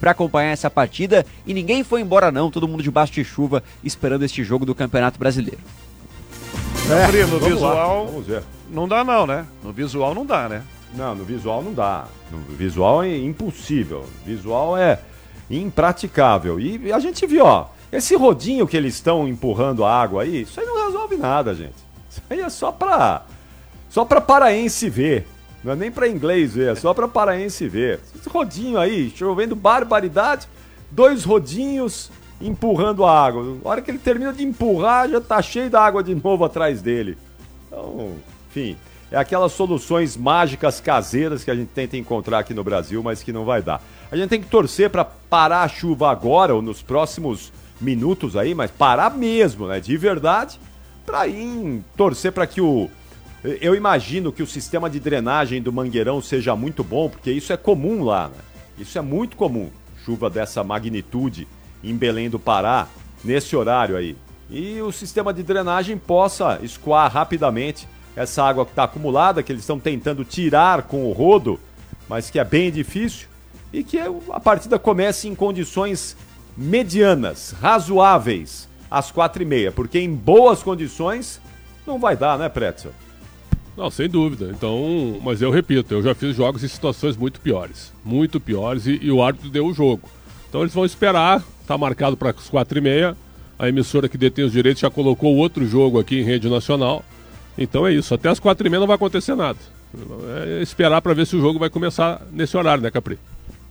para acompanhar essa partida e ninguém foi embora não, todo mundo debaixo de chuva esperando este jogo do Campeonato Brasileiro. No visual não dá não, né? No visual não dá, né? Não, no visual não dá. No visual é impossível. No visual é impraticável. E a gente viu, ó, esse rodinho que eles estão empurrando a água aí, isso aí não resolve nada, gente. Isso aí é só pra paraense ver. Não é nem pra inglês ver, é só pra paraense ver. Esse rodinho aí, chovendo barbaridade, 2 rodinhos empurrando a água. Na hora que ele termina de empurrar, já tá cheio da água de novo atrás dele. Então, enfim, é aquelas soluções mágicas caseiras que a gente tenta encontrar aqui no Brasil, mas que não vai dar. A gente tem que torcer pra parar a chuva agora ou nos próximos minutos aí, mas parar mesmo, né, de verdade, pra ir torcer pra que eu imagino que o sistema de drenagem do Mangueirão seja muito bom, porque isso é comum lá, né? Isso é muito comum, chuva dessa magnitude em Belém do Pará, nesse horário aí. E o sistema de drenagem possa escoar rapidamente essa água que está acumulada, que eles estão tentando tirar com o rodo, mas que é bem difícil, e que a partida comece em condições medianas, razoáveis, às 4h30, porque em boas condições não vai dar, né, Pretzel? Não, sem dúvida. Então, mas eu repito, eu já fiz jogos em situações muito piores, e o árbitro deu o jogo. Então eles vão esperar, tá marcado para as 4h30, a emissora que detém os direitos já colocou outro jogo aqui em rede nacional. Então é isso, até as 4h30 não vai acontecer nada. É esperar para ver se o jogo vai começar nesse horário, né, Capri?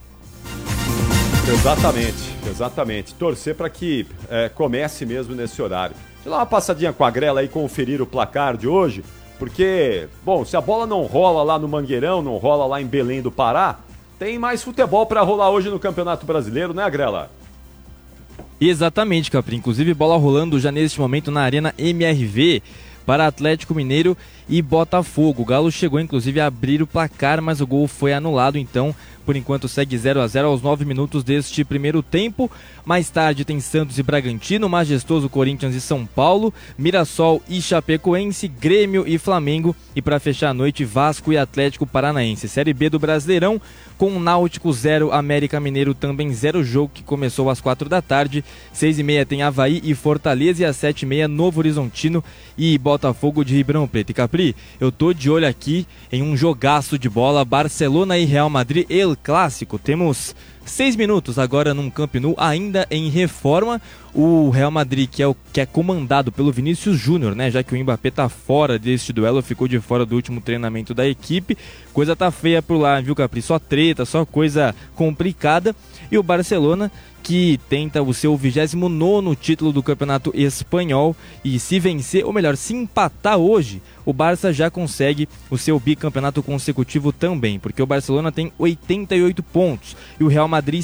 Exatamente. Torcer para que comece mesmo nesse horário. Deixa eu dar uma passadinha com a Grela aí, conferir o placar de hoje, porque, bom, se a bola não rola lá no Mangueirão, não rola lá em Belém do Pará, tem mais futebol para rolar hoje no Campeonato Brasileiro, né, Grela? Exatamente, Capri. Inclusive, bola rolando já neste momento na Arena MRV para Atlético Mineiro e Botafogo. O Galo chegou, inclusive, a abrir o placar, mas o gol foi anulado, então, por enquanto, segue 0-0 aos 9 minutos deste primeiro tempo. Mais tarde tem Santos e Bragantino, Majestoso, Corinthians e São Paulo, Mirassol e Chapecoense, Grêmio e Flamengo, e para fechar a noite, Vasco e Atlético Paranaense. Série B do Brasileirão, com Náutico 0, América Mineiro também 0, jogo que começou às 4 da tarde. 6h30 tem Avaí e Fortaleza, e às 7h30 Novo Horizontino e Botafogo de Ribeirão Preto. E Capri, eu tô de olho aqui em um jogaço de bola, Barcelona e Real Madrid, El Clássico. Temos 6 minutos agora num Camp Nou, ainda em reforma. O Real Madrid, que é comandado pelo Vinícius Júnior, né? Já que o Mbappé tá fora deste duelo, ficou de fora do último treinamento da equipe. Coisa tá feia por lá, viu, Capri? Só treta, só coisa complicada. E o Barcelona, que tenta o seu 29º título do Campeonato Espanhol, e se vencer, ou melhor, se empatar hoje, o Barça já consegue o seu bicampeonato consecutivo também, porque o Barcelona tem 88 pontos e o Real Madrid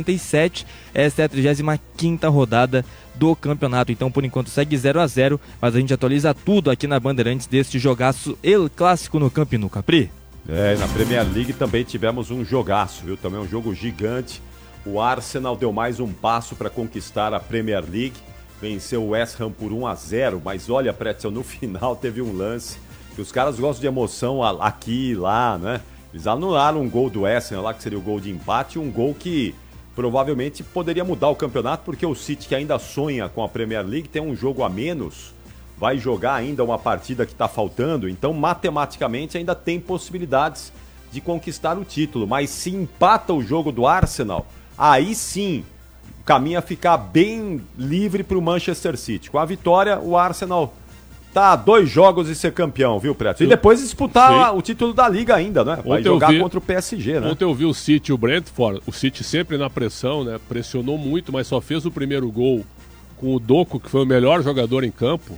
77. Esta é a 35ª rodada do campeonato, então por enquanto segue 0-0, mas a gente atualiza tudo aqui na Bandeirantes deste jogaço El Clássico no Camp Nou, Capri. Na Premier League também tivemos um jogaço, viu? Também um jogo gigante. O Arsenal deu mais um passo para conquistar a Premier League, venceu o West Ham por 1-0, mas olha, Pretzel, no final teve um lance que os caras gostam de emoção aqui e lá, né? Eles anularam um gol do West Ham lá, que seria o gol de empate, um gol que provavelmente poderia mudar o campeonato, porque o City, que ainda sonha com a Premier League, tem um jogo a menos, vai jogar ainda uma partida que está faltando, então matematicamente ainda tem possibilidades de conquistar o título, mas se empata o jogo do Arsenal, aí sim o caminho a ficar bem livre para o Manchester City. Com a vitória, o Arsenal tá a 2 jogos de ser campeão, viu, Preto? E depois disputar o título da Liga ainda, né? Vai jogar contra o PSG, né? Ontem eu vi o City e o Brentford, o City sempre na pressão, né? Pressionou muito, mas só fez o primeiro gol com o Doku, que foi o melhor jogador em campo,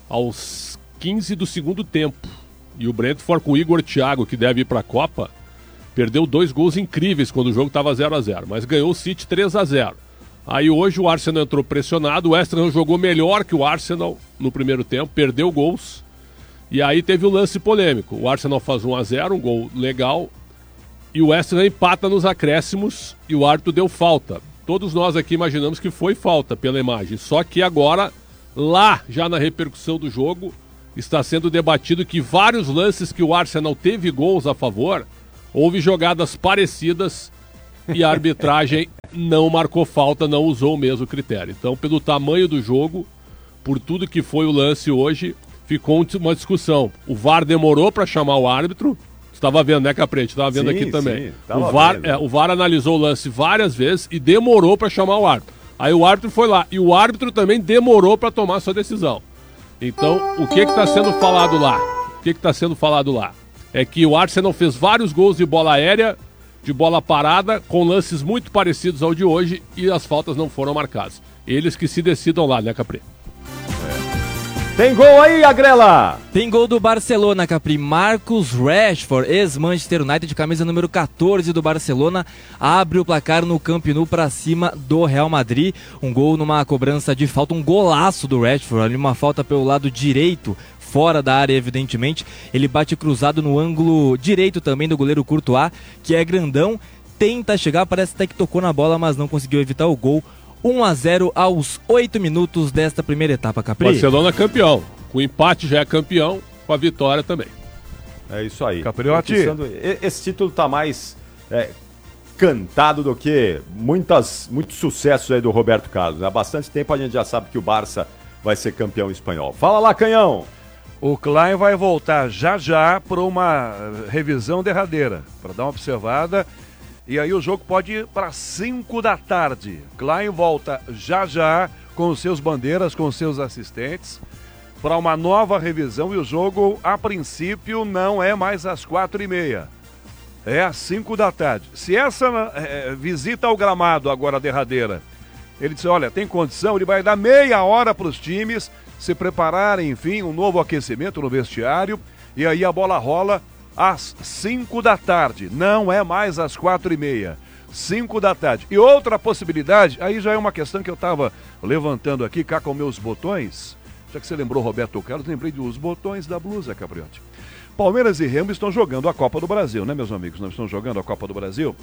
aos 15 do segundo tempo. E o Brentford com o Igor Thiago, que deve ir para a Copa, perdeu 2 gols incríveis quando o jogo estava 0-0, mas ganhou o City 3-0. Aí hoje o Arsenal entrou pressionado, o West Ham jogou melhor que o Arsenal no primeiro tempo, perdeu gols, e aí teve o lance polêmico. O Arsenal faz 1-0, um gol legal, e o West Ham empata nos acréscimos e o árbitro deu falta. Todos nós aqui imaginamos que foi falta pela imagem, só que agora, lá já na repercussão do jogo, está sendo debatido que vários lances que o Arsenal teve gols a favor, houve jogadas parecidas e a arbitragem não marcou falta, não usou o mesmo critério. Então, pelo tamanho do jogo, por tudo que foi o lance hoje, ficou uma discussão. O VAR demorou para chamar o árbitro. Você estava vendo, né, Caprete? Estava vendo aqui também. O VAR analisou o lance várias vezes e demorou para chamar o árbitro. Aí o árbitro foi lá. E o árbitro também demorou para tomar sua decisão. Então, o que está sendo falado lá? O que está sendo falado lá? É que o Arsenal fez vários gols de bola aérea, de bola parada, com lances muito parecidos ao de hoje, e as faltas não foram marcadas. Eles que se decidam lá, né, Capri? Tem gol aí, Agrela! Tem gol do Barcelona, Capri. Marcus Rashford, ex-Manchester United, camisa número 14 do Barcelona, abre o placar no Camp Nou para cima do Real Madrid. Um gol numa cobrança de falta, um golaço do Rashford, ali uma falta pelo lado direito, fora da área, evidentemente. Ele bate cruzado no ângulo direito também do goleiro Courtois, que é grandão, tenta chegar, parece até que tocou na bola, mas não conseguiu evitar o gol. 1-0 aos 8 minutos desta primeira etapa, Capri. Barcelona campeão. Com o empate já é campeão, com a vitória também. É isso aí. Capriotti. Esse título tá mais cantado do que muitos sucessos aí do Roberto Carlos. Há bastante tempo a gente já sabe que o Barça vai ser campeão espanhol. Fala lá, Canhão! O Klein vai voltar já para uma revisão derradeira, para dar uma observada. E aí o jogo pode ir para 5 da tarde. Klein volta já com os seus bandeiras, com os seus assistentes, para uma nova revisão. E o jogo, a princípio, não é mais às 4h30. É às 5 da tarde. Se essa visita ao gramado agora derradeira, ele disse, olha, tem condição, ele vai dar meia hora para os times se prepararem, enfim, um novo aquecimento no vestiário. E aí a bola rola às 5 da tarde, não é mais às 4h30, 5 da tarde. E outra possibilidade, aí já é uma questão que eu estava levantando aqui, cá com meus botões, já que você lembrou Roberto Carlos, lembrei dos botões da blusa, Capriotti. Palmeiras e Remo estão jogando a Copa do Brasil, né, meus amigos? Não estão jogando a Copa do Brasil?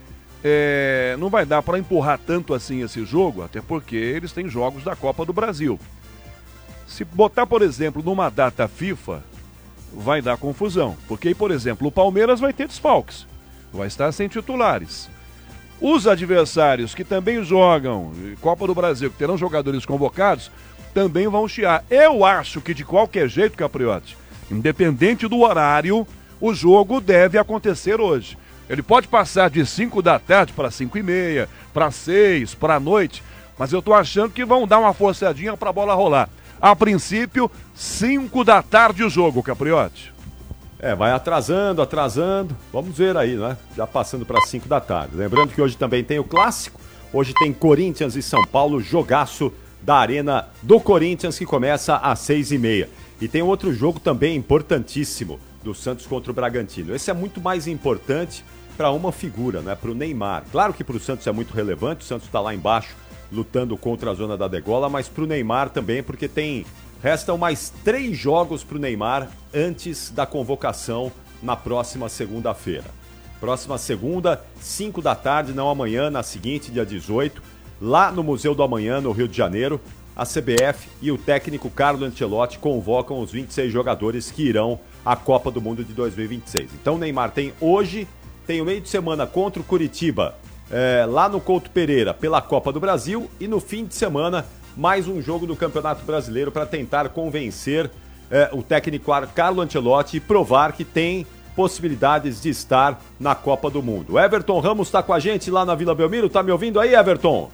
Não vai dar para empurrar tanto assim esse jogo, até porque eles têm jogos da Copa do Brasil. Se botar, por exemplo, numa data FIFA, vai dar confusão, porque, por exemplo, o Palmeiras vai ter desfalques, vai estar sem titulares. Os adversários que também jogam Copa do Brasil, que terão jogadores convocados, também vão chiar. Eu acho que de qualquer jeito, Capriotti, independente do horário, o jogo deve acontecer hoje. Ele pode passar de 5 da tarde para 5h30, para 6, para a noite, mas eu tô achando que vão dar uma forçadinha para a bola rolar. A princípio, 5 da tarde o jogo, Capriotti. Vai atrasando. Vamos ver aí, né? Já passando para 5 da tarde. Lembrando que hoje também tem o Clássico. Hoje tem Corinthians e São Paulo, jogaço da Arena do Corinthians, que começa às 6h30. E tem outro jogo também importantíssimo, do Santos contra o Bragantino. Esse é muito mais importante para uma figura, né? Para o Neymar. Claro que para o Santos é muito relevante, o Santos está lá embaixo, lutando contra a zona da degola, mas para o Neymar também, porque restam mais 3 jogos para o Neymar antes da convocação na próxima segunda-feira. Próxima segunda, 5 da tarde, não amanhã, na seguinte, dia 18, lá no Museu do Amanhã, no Rio de Janeiro, a CBF e o técnico Carlo Ancelotti convocam os 26 jogadores que irão à Copa do Mundo de 2026. Então o Neymar tem hoje, tem o meio de semana contra o Curitiba, lá no Couto Pereira pela Copa do Brasil, e no fim de semana mais um jogo do Campeonato Brasileiro para tentar convencer o técnico Carlo Ancelotti e provar que tem possibilidades de estar na Copa do Mundo. O Everton Ramos está com a gente lá na Vila Belmiro, tá me ouvindo aí, Everton?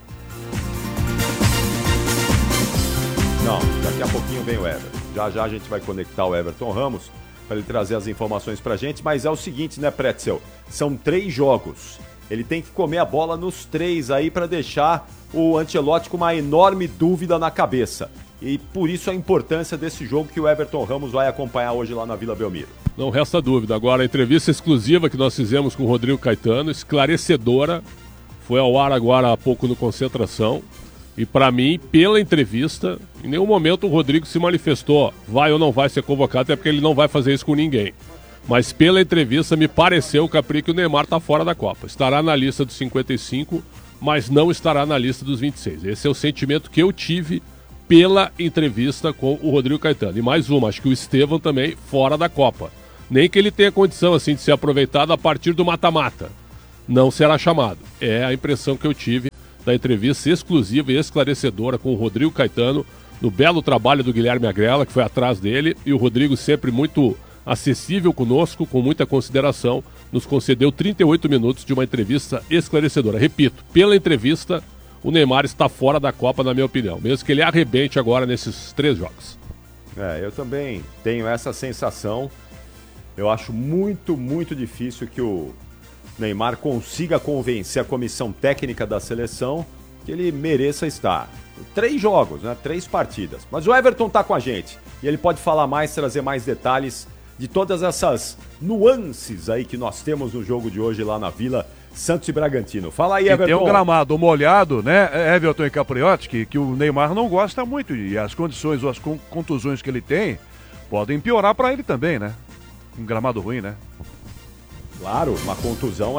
Não, daqui a pouquinho vem o Everton. Já a gente vai conectar o Everton Ramos para ele trazer as informações pra gente, mas é o seguinte, né, Pretzel? São 3 jogos. Ele tem que comer a bola nos 3 aí para deixar o Ancelotti com uma enorme dúvida na cabeça. E por isso a importância desse jogo que o Everton Ramos vai acompanhar hoje lá na Vila Belmiro. Não resta dúvida. Agora, a entrevista exclusiva que nós fizemos com o Rodrigo Caetano, esclarecedora, foi ao ar agora há pouco no Concentração. E para mim, pela entrevista, em nenhum momento o Rodrigo se manifestou, vai ou não vai ser convocado, até porque ele não vai fazer isso com ninguém. Mas pela entrevista me pareceu, Capri, que o Neymar está fora da Copa. Estará na lista dos 55, mas não estará na lista dos 26. Esse é o sentimento que eu tive pela entrevista com o Rodrigo Caetano. E mais uma, acho que o Estevão também fora da Copa. Nem que ele tenha condição assim de ser aproveitado a partir do mata-mata. Não será chamado. É a impressão que eu tive da entrevista exclusiva e esclarecedora com o Rodrigo Caetano, no belo trabalho do Guilherme Agrella, que foi atrás dele, e o Rodrigo sempre muito acessível conosco, com muita consideração, nos concedeu 38 minutos de uma entrevista esclarecedora. Repito, pela entrevista, o Neymar está fora da Copa, na minha opinião, mesmo que ele arrebente agora nesses 3 jogos. Eu também tenho essa sensação. Eu acho muito, muito difícil que o Neymar consiga convencer a comissão técnica da seleção que ele mereça estar. 3 jogos, 3 partidas. Mas o Everton tá com a gente e ele pode falar mais, trazer mais detalhes de todas essas nuances aí que nós temos no jogo de hoje lá na Vila, Santos e Bragantino. Fala aí, Everton. E tem um gramado molhado, né, Everton e Capriotti, que o Neymar não gosta muito. E as condições ou as contusões que ele tem podem piorar para ele também, né? Um gramado ruim, né? Claro, uma contusão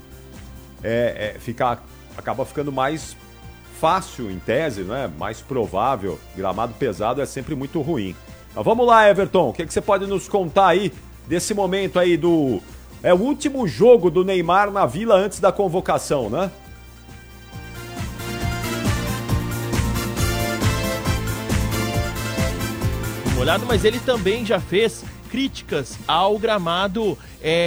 acaba ficando mais fácil em tese, né? Mais provável. Gramado pesado é sempre muito ruim. Mas vamos lá, Everton, o que você pode nos contar aí desse momento aí do... É o último jogo do Neymar na Vila antes da convocação, né? Molhado, mas ele também já fez críticas ao gramado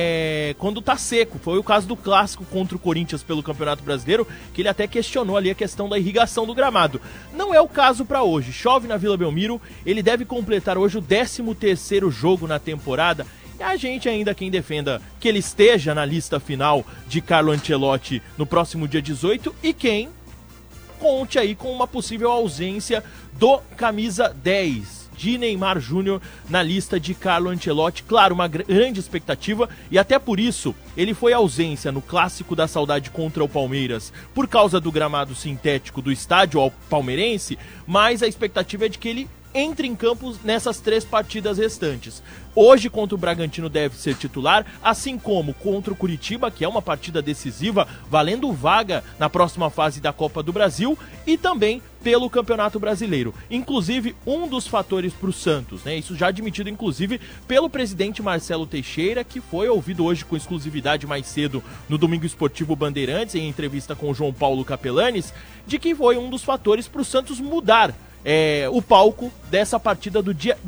quando tá seco. Foi o caso do clássico contra o Corinthians pelo Campeonato Brasileiro, que ele até questionou ali a questão da irrigação do gramado. Não é o caso para hoje. Chove na Vila Belmiro, ele deve completar hoje o 13º jogo na temporada. E a gente ainda, quem defenda que ele esteja na lista final de Carlo Ancelotti no próximo dia 18 e quem conte aí com uma possível ausência do camisa 10. De Neymar Júnior na lista de Carlo Ancelotti. Claro, uma grande expectativa e até por isso ele foi ausência no Clássico da Saudade contra o Palmeiras por causa do gramado sintético do estádio palmeirense, mas a expectativa é de que ele entre em campo nessas 3 partidas restantes. Hoje contra o Bragantino deve ser titular, assim como contra o Curitiba, que é uma partida decisiva, valendo vaga na próxima fase da Copa do Brasil e também pelo Campeonato Brasileiro. Inclusive, um dos fatores para o Santos, né? Isso já admitido, inclusive, pelo presidente Marcelo Teixeira, que foi ouvido hoje com exclusividade mais cedo no Domingo Esportivo Bandeirantes, em entrevista com o João Paulo Capelanes, de que foi um dos fatores para o Santos mudar o palco dessa partida do dia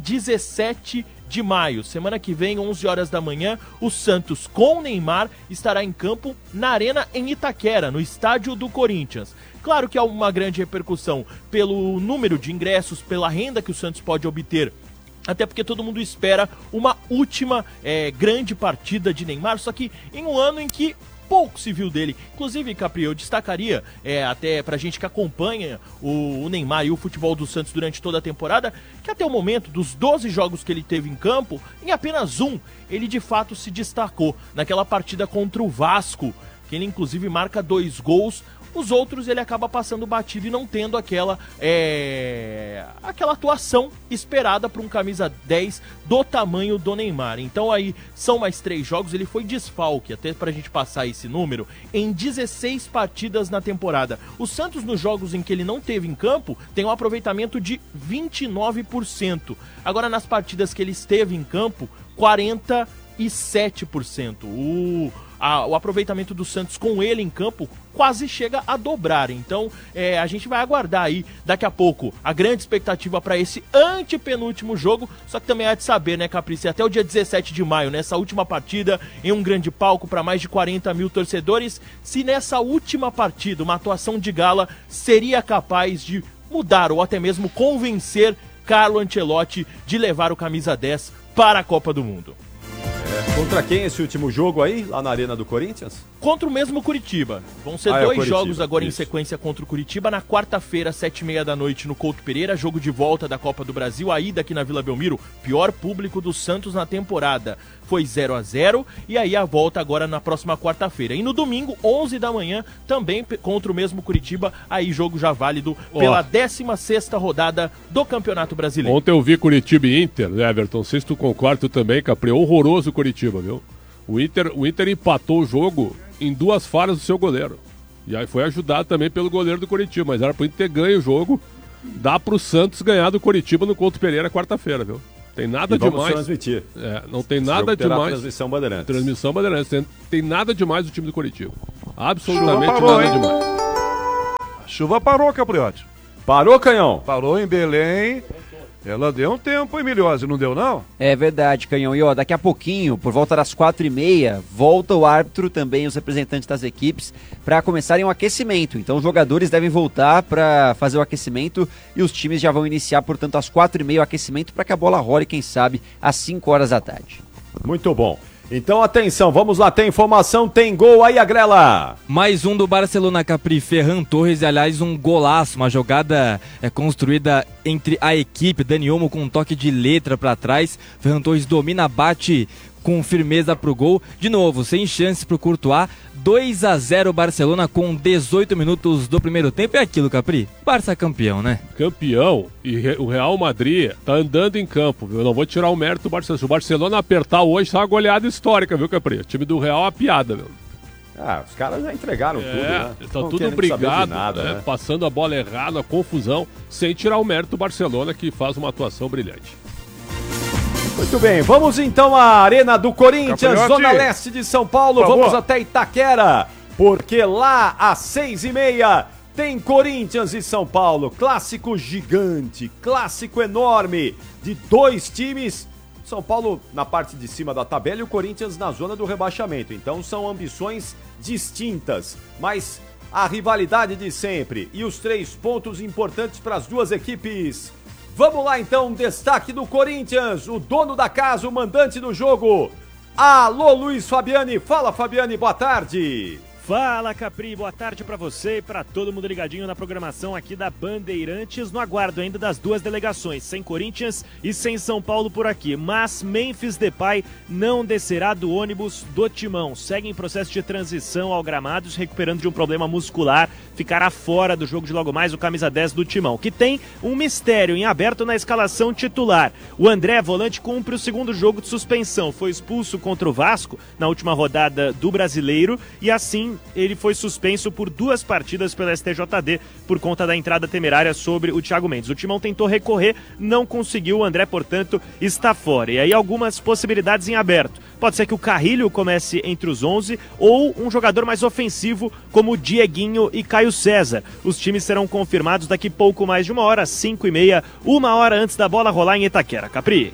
17 de maio. Semana que vem, 11 horas da manhã, o Santos com Neymar estará em campo na Arena em Itaquera, no estádio do Corinthians. Claro que há uma grande repercussão pelo número de ingressos, pela renda que o Santos pode obter, até porque todo mundo espera uma última grande partida de Neymar, só que em um ano em que pouco se viu dele. Inclusive, Capri, eu destacaria, até pra gente que acompanha o Neymar e o futebol do Santos durante toda a temporada, que até o momento, dos 12 jogos que ele teve em campo, em apenas um, ele de fato se destacou. Naquela partida contra o Vasco, que ele inclusive marca 2 gols. Os outros ele acaba passando batido e não tendo aquela atuação esperada para um camisa 10 do tamanho do Neymar. Então aí são mais 3 jogos, ele foi desfalque, até pra gente passar esse número, em 16 partidas na temporada. O Santos, nos jogos em que ele não teve em campo, tem um aproveitamento de 29%. Agora nas partidas que ele esteve em campo, 47%. O aproveitamento do Santos com ele em campo quase chega a dobrar. Então a gente vai aguardar aí daqui a pouco a grande expectativa para esse antepenúltimo jogo. Só que também há de saber, né, Caprici, até o dia 17 de maio, nessa última partida em um grande palco para mais de 40 mil torcedores, se nessa última partida uma atuação de gala seria capaz de mudar ou até mesmo convencer Carlo Ancelotti de levar o camisa 10 para a Copa do Mundo. Contra quem esse último jogo aí, lá na Arena do Corinthians? Contra o mesmo Curitiba. Vão ser 2 jogos agora em sequência contra o Curitiba. Na quarta-feira, 7h30 da noite, no Couto Pereira, jogo de volta da Copa do Brasil. A ida aqui na Vila Belmiro, pior público do Santos na temporada. Foi 0-0 e aí a volta agora na próxima quarta-feira. E no domingo, 11 da manhã, também contra o mesmo Curitiba, aí jogo já válido pela 16ª rodada do Campeonato Brasileiro. Ontem eu vi Curitiba e Inter, né, Everton? Não sei se tu concorda, tu também, Capri. Horroroso Curitiba, viu? O Inter empatou o jogo em 2 falhas do seu goleiro. E aí foi ajudado também pelo goleiro do Curitiba, mas era pro Inter ter ganho o jogo. Dá pro Santos ganhar do Curitiba no Couto Pereira quarta-feira, viu? Tem nada demais. Transmitir. Não tem nada demais. Transmissão Bandeirantes. Transmissão Bandeirantes. Tem nada demais do time do Curitiba. Absolutamente nada demais. chuva parou, Capriotti. Parou, Canhão? Parou em Belém. Ela deu um tempo, hein, Miliose? Não deu, não? É verdade, Canhão. E ó, daqui a pouquinho, por volta das 4h30, volta o árbitro, também os representantes das equipes, para começarem o aquecimento. Então os jogadores devem voltar para fazer o aquecimento e os times já vão iniciar, portanto, às 4h30 o aquecimento para que a bola role, quem sabe, às 5 horas da tarde. Muito bom. Então, atenção, vamos lá, tem informação, tem gol aí, Agrela. Mais um do Barcelona, Capri. Ferran Torres, e aliás, um golaço, uma jogada construída entre a equipe. Dani Olmo com um toque de letra para trás. Ferran Torres domina, bate com firmeza pro gol. De novo, sem chances pro Courtois. 2-0 Barcelona com 18 minutos do primeiro tempo. É aquilo, Capri. Barça campeão, né? Campeão, e o Real Madrid tá andando em campo, viu? Eu não vou tirar o mérito do Barcelona. Se o Barcelona apertar hoje, tá uma goleada histórica, viu, Capri? O time do Real é uma piada, viu? Ah, os caras já entregaram tudo, né? Estão tudo brigado, né? Passando a bola errada, confusão, sem tirar o mérito do Barcelona, que faz uma atuação brilhante. Muito bem, vamos então à Arena do Corinthians, Capriotti. Zona Leste de São Paulo, vamos até Itaquera, porque lá às 6h30 tem Corinthians e São Paulo, clássico gigante, clássico enorme, de dois times, São Paulo na parte de cima da tabela e o Corinthians na zona do rebaixamento, então são ambições distintas, mas a rivalidade de sempre e os 3 pontos importantes para as duas equipes. Vamos lá então, destaque do Corinthians, o dono da casa, o mandante do jogo. Alô, Luiz Fabiani. Fala, Fabiani, boa tarde. Fala, Capri, boa tarde pra você e pra todo mundo ligadinho na programação aqui da Bandeirantes, no aguardo ainda das duas delegações, sem Corinthians e sem São Paulo por aqui, mas Memphis Depay não descerá do ônibus do Timão, segue em processo de transição ao gramado, se recuperando de um problema muscular, ficará fora do jogo de logo mais o camisa 10 do Timão, que tem um mistério em aberto na escalação titular. O André, volante, cumpre o segundo jogo de suspensão, foi expulso contra o Vasco na última rodada do Brasileiro e assim ele foi suspenso por 2 partidas pela STJD por conta da entrada temerária sobre o Thiago Mendes. O Timão tentou recorrer, não conseguiu, o André, portanto, está fora. E aí algumas possibilidades em aberto. Pode ser que o Carrilho comece entre os 11 ou um jogador mais ofensivo como Dieguinho e Caio César. Os times serão confirmados daqui pouco mais de 1 hora, 5h30, 1 hora antes da bola rolar em Itaquera. Capri.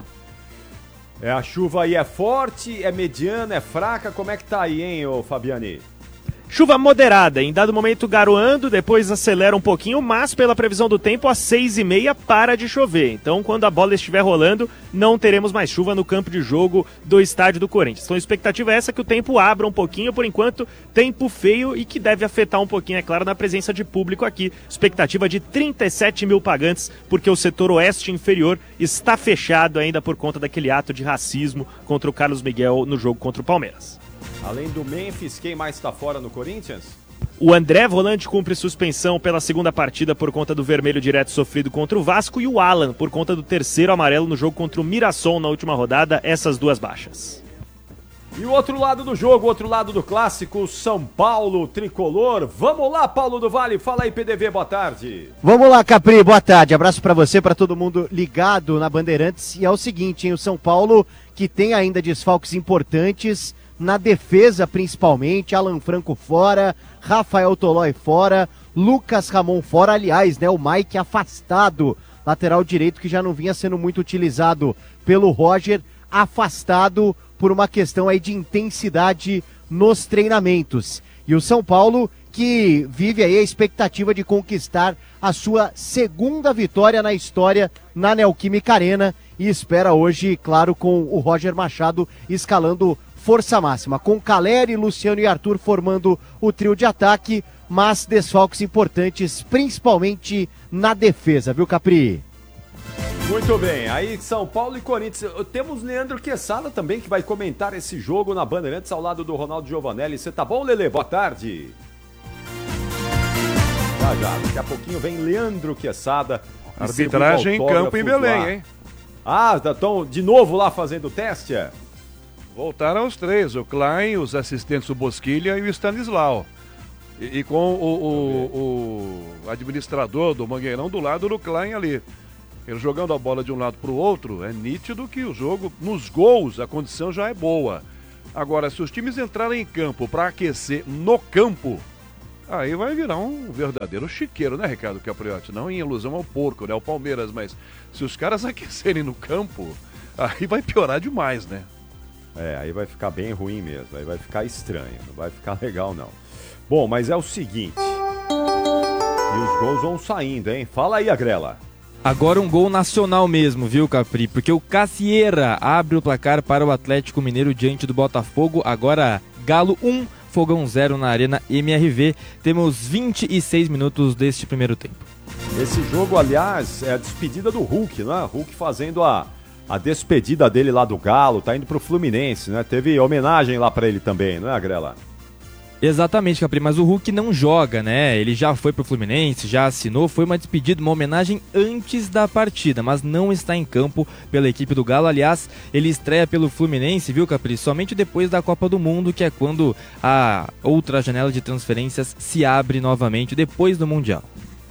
A chuva aí é forte, é mediana, é fraca, como é que tá aí, hein, ô Fabiani? Chuva moderada, em dado momento garoando, depois acelera um pouquinho, mas pela previsão do tempo, às 6h30 para de chover. Então, quando a bola estiver rolando, não teremos mais chuva no campo de jogo do estádio do Corinthians. Então, a expectativa é essa, que o tempo abra um pouquinho, por enquanto, tempo feio e que deve afetar um pouquinho, é claro, na presença de público aqui. Expectativa de 37 mil pagantes, porque o setor oeste inferior está fechado ainda por conta daquele ato de racismo contra o Carlos Miguel no jogo contra o Palmeiras. Além do Memphis, quem mais está fora no Corinthians? O André, volante, cumpre suspensão pela segunda partida por conta do vermelho direto sofrido contra o Vasco e o Alan por conta do terceiro amarelo no jogo contra o Mirassol na última rodada, essas 2 baixas. E o outro lado do jogo, o outro lado do clássico, São Paulo, tricolor. Vamos lá, Paulo do Vale, fala aí, PDV, boa tarde. Vamos lá, Capri, boa tarde, abraço pra você, pra todo mundo ligado na Bandeirantes. E é o seguinte, hein, o São Paulo, que tem ainda desfalques importantes, na defesa principalmente, Alan Franco fora, Rafael Tolói fora, Lucas Ramon fora, aliás, né, o Mike afastado, lateral direito que já não vinha sendo muito utilizado pelo Roger, afastado por uma questão aí de intensidade nos treinamentos. E o São Paulo que vive aí a expectativa de conquistar a sua segunda vitória na história na Neoquímica Arena e espera hoje, claro, com o Roger Machado escalando força máxima, com Caleri, Luciano e Arthur formando o trio de ataque, mas desfalques importantes, principalmente na defesa, viu, Capri? Muito bem, aí São Paulo e Corinthians. Temos Leandro Quesada também, que vai comentar esse jogo na Bandeirantes ao lado do Ronaldo Giovanelli. Você tá bom, Lelê? Boa tarde. Já, daqui a pouquinho vem Leandro Quesada. Arbitragem em campo em Belém, hein? Ah, estão de novo lá fazendo o teste, é? Voltaram os 3, o Klein, os assistentes, o Bosquilha e o Stanislau. E com o administrador do Mangueirão do lado do Klein ali. Ele jogando a bola de um lado para o outro, é nítido que o jogo, nos gols, a condição já é boa. Agora, se os times entrarem em campo para aquecer no campo, aí vai virar um verdadeiro chiqueiro, né, Ricardo Capriotti? Não em ilusão ao porco, né, o Palmeiras, mas se os caras aquecerem no campo, aí vai piorar demais, né? Aí vai ficar bem ruim mesmo, aí vai ficar estranho, não vai ficar legal não. Bom, mas é o seguinte, e os gols vão saindo, hein? Fala aí, Agrela. Agora um gol nacional mesmo, viu, Capri? Porque o Cassieira abre o placar para o Atlético Mineiro diante do Botafogo. Agora Galo 1, Fogão 0 na Arena MRV. Temos 26 minutos deste primeiro tempo. Esse jogo, aliás, é a despedida do Hulk, né? Hulk fazendo a despedida dele lá do Galo, tá indo pro Fluminense, né? Teve homenagem lá pra ele também, não é, Agrela? Exatamente, Capri, mas o Hulk não joga, né? Ele já foi pro Fluminense, já assinou, foi uma despedida, uma homenagem antes da partida, mas não está em campo pela equipe do Galo. Aliás, ele estreia pelo Fluminense, viu, Capri? Somente depois da Copa do Mundo, que é quando a outra janela de transferências se abre novamente, depois do Mundial.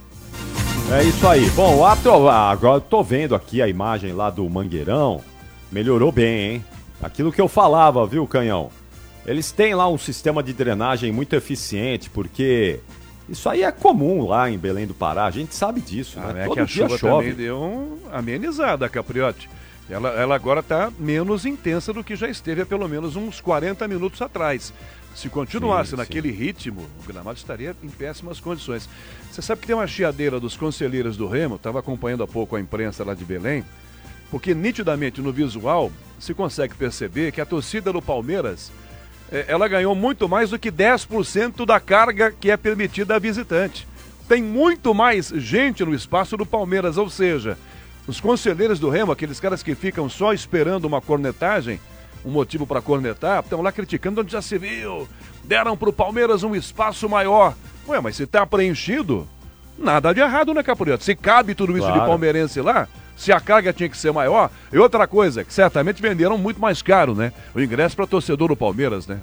É isso aí. Bom, agora eu tô vendo aqui a imagem lá do Mangueirão, melhorou bem, hein? Aquilo que eu falava, viu, Canhão? Eles têm lá um sistema de drenagem muito eficiente, porque isso aí é comum lá em Belém do Pará, a gente sabe disso, né? É Todo que a dia chuva chove. também deu uma amenizada, Capriotti. Ela agora está menos intensa do que já esteve há pelo menos uns 40 minutos atrás. Se continuasse naquele ritmo, o gramado estaria em péssimas condições. Você sabe que tem uma chiadeira dos conselheiros do Remo, estava acompanhando há pouco a imprensa lá de Belém, porque nitidamente no visual se consegue perceber que a torcida do Palmeiras ela ganhou muito mais do que 10% da carga que é permitida a visitante. Tem muito mais gente no espaço do Palmeiras, ou seja, os conselheiros do Remo, aqueles caras que ficam só esperando uma cornetagem, um motivo para cornetar, estão lá criticando onde já se viu, deram para o Palmeiras um espaço maior. Ué, mas se está preenchido, nada de errado, né, Capriotti? Se cabe tudo isso de palmeirense lá, se a carga tinha que ser maior. E outra coisa, que certamente venderam muito mais caro, né? O ingresso para torcedor do Palmeiras, né?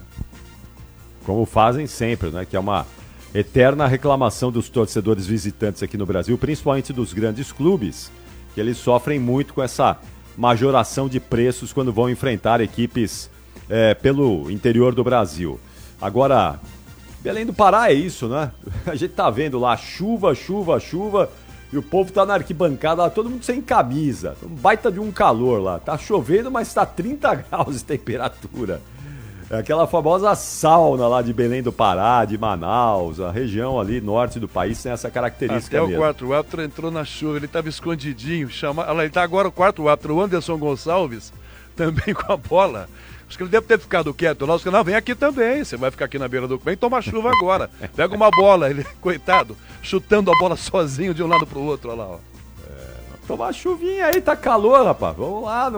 Como fazem sempre, né? Que é uma eterna reclamação dos torcedores visitantes aqui no Brasil, principalmente dos grandes clubes, que eles sofrem muito com essa majoração de preços quando vão enfrentar equipes pelo interior do Brasil. Agora, Belém do Pará é isso, né? A gente tá vendo lá chuva, e o povo tá na arquibancada lá, todo mundo sem camisa. Um baita de um calor lá. Tá chovendo, mas tá 30 graus de temperatura. É aquela famosa sauna lá de Belém do Pará, de Manaus, a região ali norte do país tem essa característica até mesmo. O quarto árbitro entrou na chuva, ele tava escondidinho. Ele tá agora o quarto árbitro, o Anderson Gonçalves, também com a bola. Acho que ele deve ter ficado quieto lá. Os caras, não, vem aqui também, você vai ficar aqui na beira do... Vem tomar chuva agora. Pega uma bola, ele, coitado, chutando a bola sozinho de um lado pro outro, olha lá, ó. Tomar chuvinha aí, tá calor, rapaz. Vamos lá,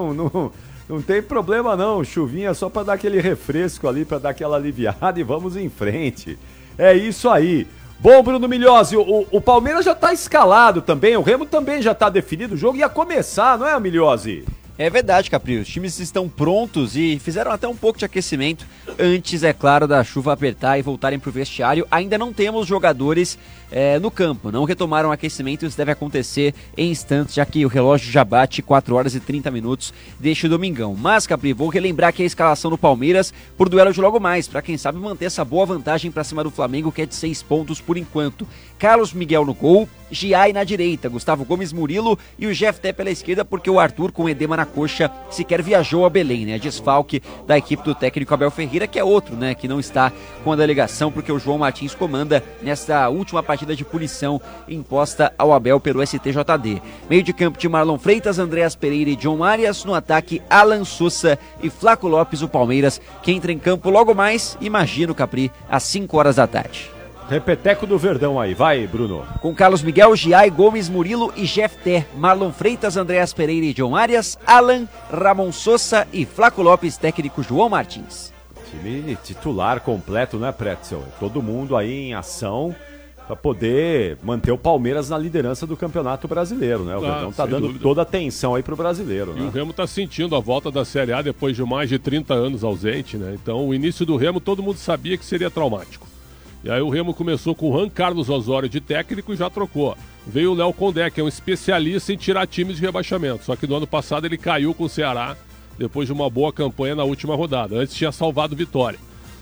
não tem problema não. Chuvinha só pra dar aquele refresco ali, pra dar aquela aliviada e vamos em frente. É isso aí. Bom, Bruno Milhozzi, o Palmeiras já tá escalado também, o Remo também já tá definido, o jogo ia começar, não é, Milhozzi? É verdade, Capri, os times estão prontos e fizeram até um pouco de aquecimento antes, é claro, da chuva apertar e voltarem para o vestiário. Ainda não temos jogadores no campo, não retomaram o aquecimento, isso deve acontecer em instantes, já que o relógio já bate 4 horas e 30 minutos deste domingão. Mas, Capri, vou relembrar aqui a escalação do Palmeiras por duelo de logo mais, para quem sabe manter essa boa vantagem para cima do Flamengo, que é de 6 pontos por enquanto. Carlos Miguel no gol, Giai na direita, Gustavo Gomes, Murilo e o Jefté pela esquerda, porque o Arthur com edema na coxa sequer viajou a Belém, né? Desfalque da equipe do técnico Abel Ferreira, que é outro, né? Que não está com a delegação, porque o João Martins comanda nesta última partida de punição imposta ao Abel pelo STJD. Meio de campo de Marlon Freitas, Andréas Pereira e John Arias. No ataque, Alan Sousa e Flaco Lopes, o Palmeiras, que entra em campo logo mais, imagino, Capri, às 5 horas da tarde. Repeteco do Verdão aí, vai, Bruno. Com Carlos Miguel, Giai, Gomes, Murilo e Jefté, Marlon Freitas, Andréas Pereira e John Arias, Alan, Ramon Sousa e Flaco Lopes, técnico João Martins. Time titular completo, né, Pretzel? Todo mundo aí em ação para poder manter o Palmeiras na liderança do Campeonato Brasileiro, né? O Verdão tá dando toda a atenção aí pro brasileiro, né? E o Remo tá sentindo a volta da Série A depois de mais de 30 anos ausente, né? Então o início do Remo todo mundo sabia que seria traumático. E aí o Remo começou com o Juan Carlos Osório de técnico e já trocou. Veio o Léo Condé, que é um especialista em tirar times de rebaixamento. Só que no ano passado ele caiu com o Ceará, depois de uma boa campanha na última rodada. Antes tinha salvado Vitória.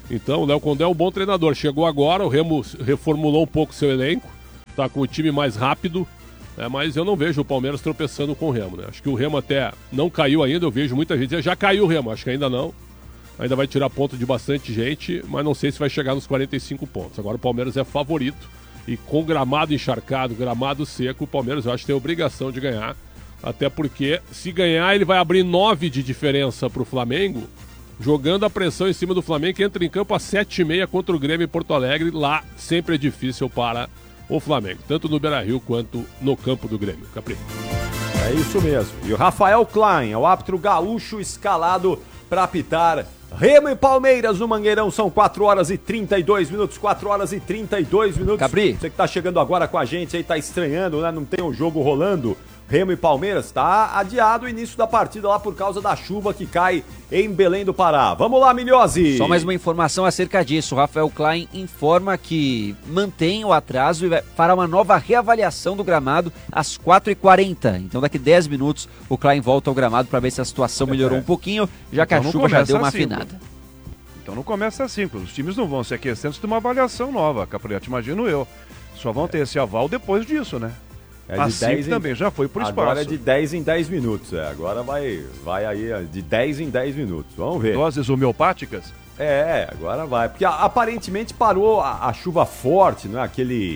Então, o Léo Condé é um bom treinador. Chegou agora, o Remo reformulou um pouco seu elenco, tá com o time mais rápido, mas eu não vejo o Palmeiras tropeçando com o Remo, né? Acho que o Remo até não caiu ainda, eu vejo muita gente dizer, já caiu o Remo, acho que ainda não. Ainda vai tirar ponto de bastante gente, mas não sei se vai chegar nos 45 pontos. Agora o Palmeiras é favorito e com gramado encharcado, gramado seco, o Palmeiras eu acho que tem a obrigação de ganhar. Até porque se ganhar ele vai abrir 9 de diferença para o Flamengo, jogando a pressão em cima do Flamengo, que entra em campo às 7h30 contra o Grêmio em Porto Alegre. Lá sempre é difícil para o Flamengo, tanto no Beira-Rio quanto no campo do Grêmio. Capri. É isso mesmo. E o Rafael Klein é o árbitro gaúcho escalado para apitar Remo e Palmeiras no Mangueirão. São 4 horas e 32 minutos. 4 horas e 32 minutos. Capri. Você que tá chegando agora com a gente aí, tá estranhando, né? Não tem um jogo rolando. Remo e Palmeiras, tá adiado o início da partida lá por causa da chuva que cai em Belém do Pará. Vamos lá, Milhose! Só mais uma informação acerca disso. O Rafael Klein informa que mantém o atraso e fará uma nova reavaliação do gramado às 4h40. Então daqui 10 minutos o Klein volta ao gramado para ver se a situação melhorou um pouquinho, já que Então a chuva já deu uma assim, afinada. Então não começa assim, os times não vão se aquecer antes de uma avaliação nova, Capriati, imagino eu. Só vão ter esse aval depois disso, né? É assim também já foi por espaço. Agora é de 10 em 10 minutos, Agora vai aí de 10 em 10 minutos. Vamos ver. Doses homeopáticas? Agora vai. Porque aparentemente parou a chuva forte, não é?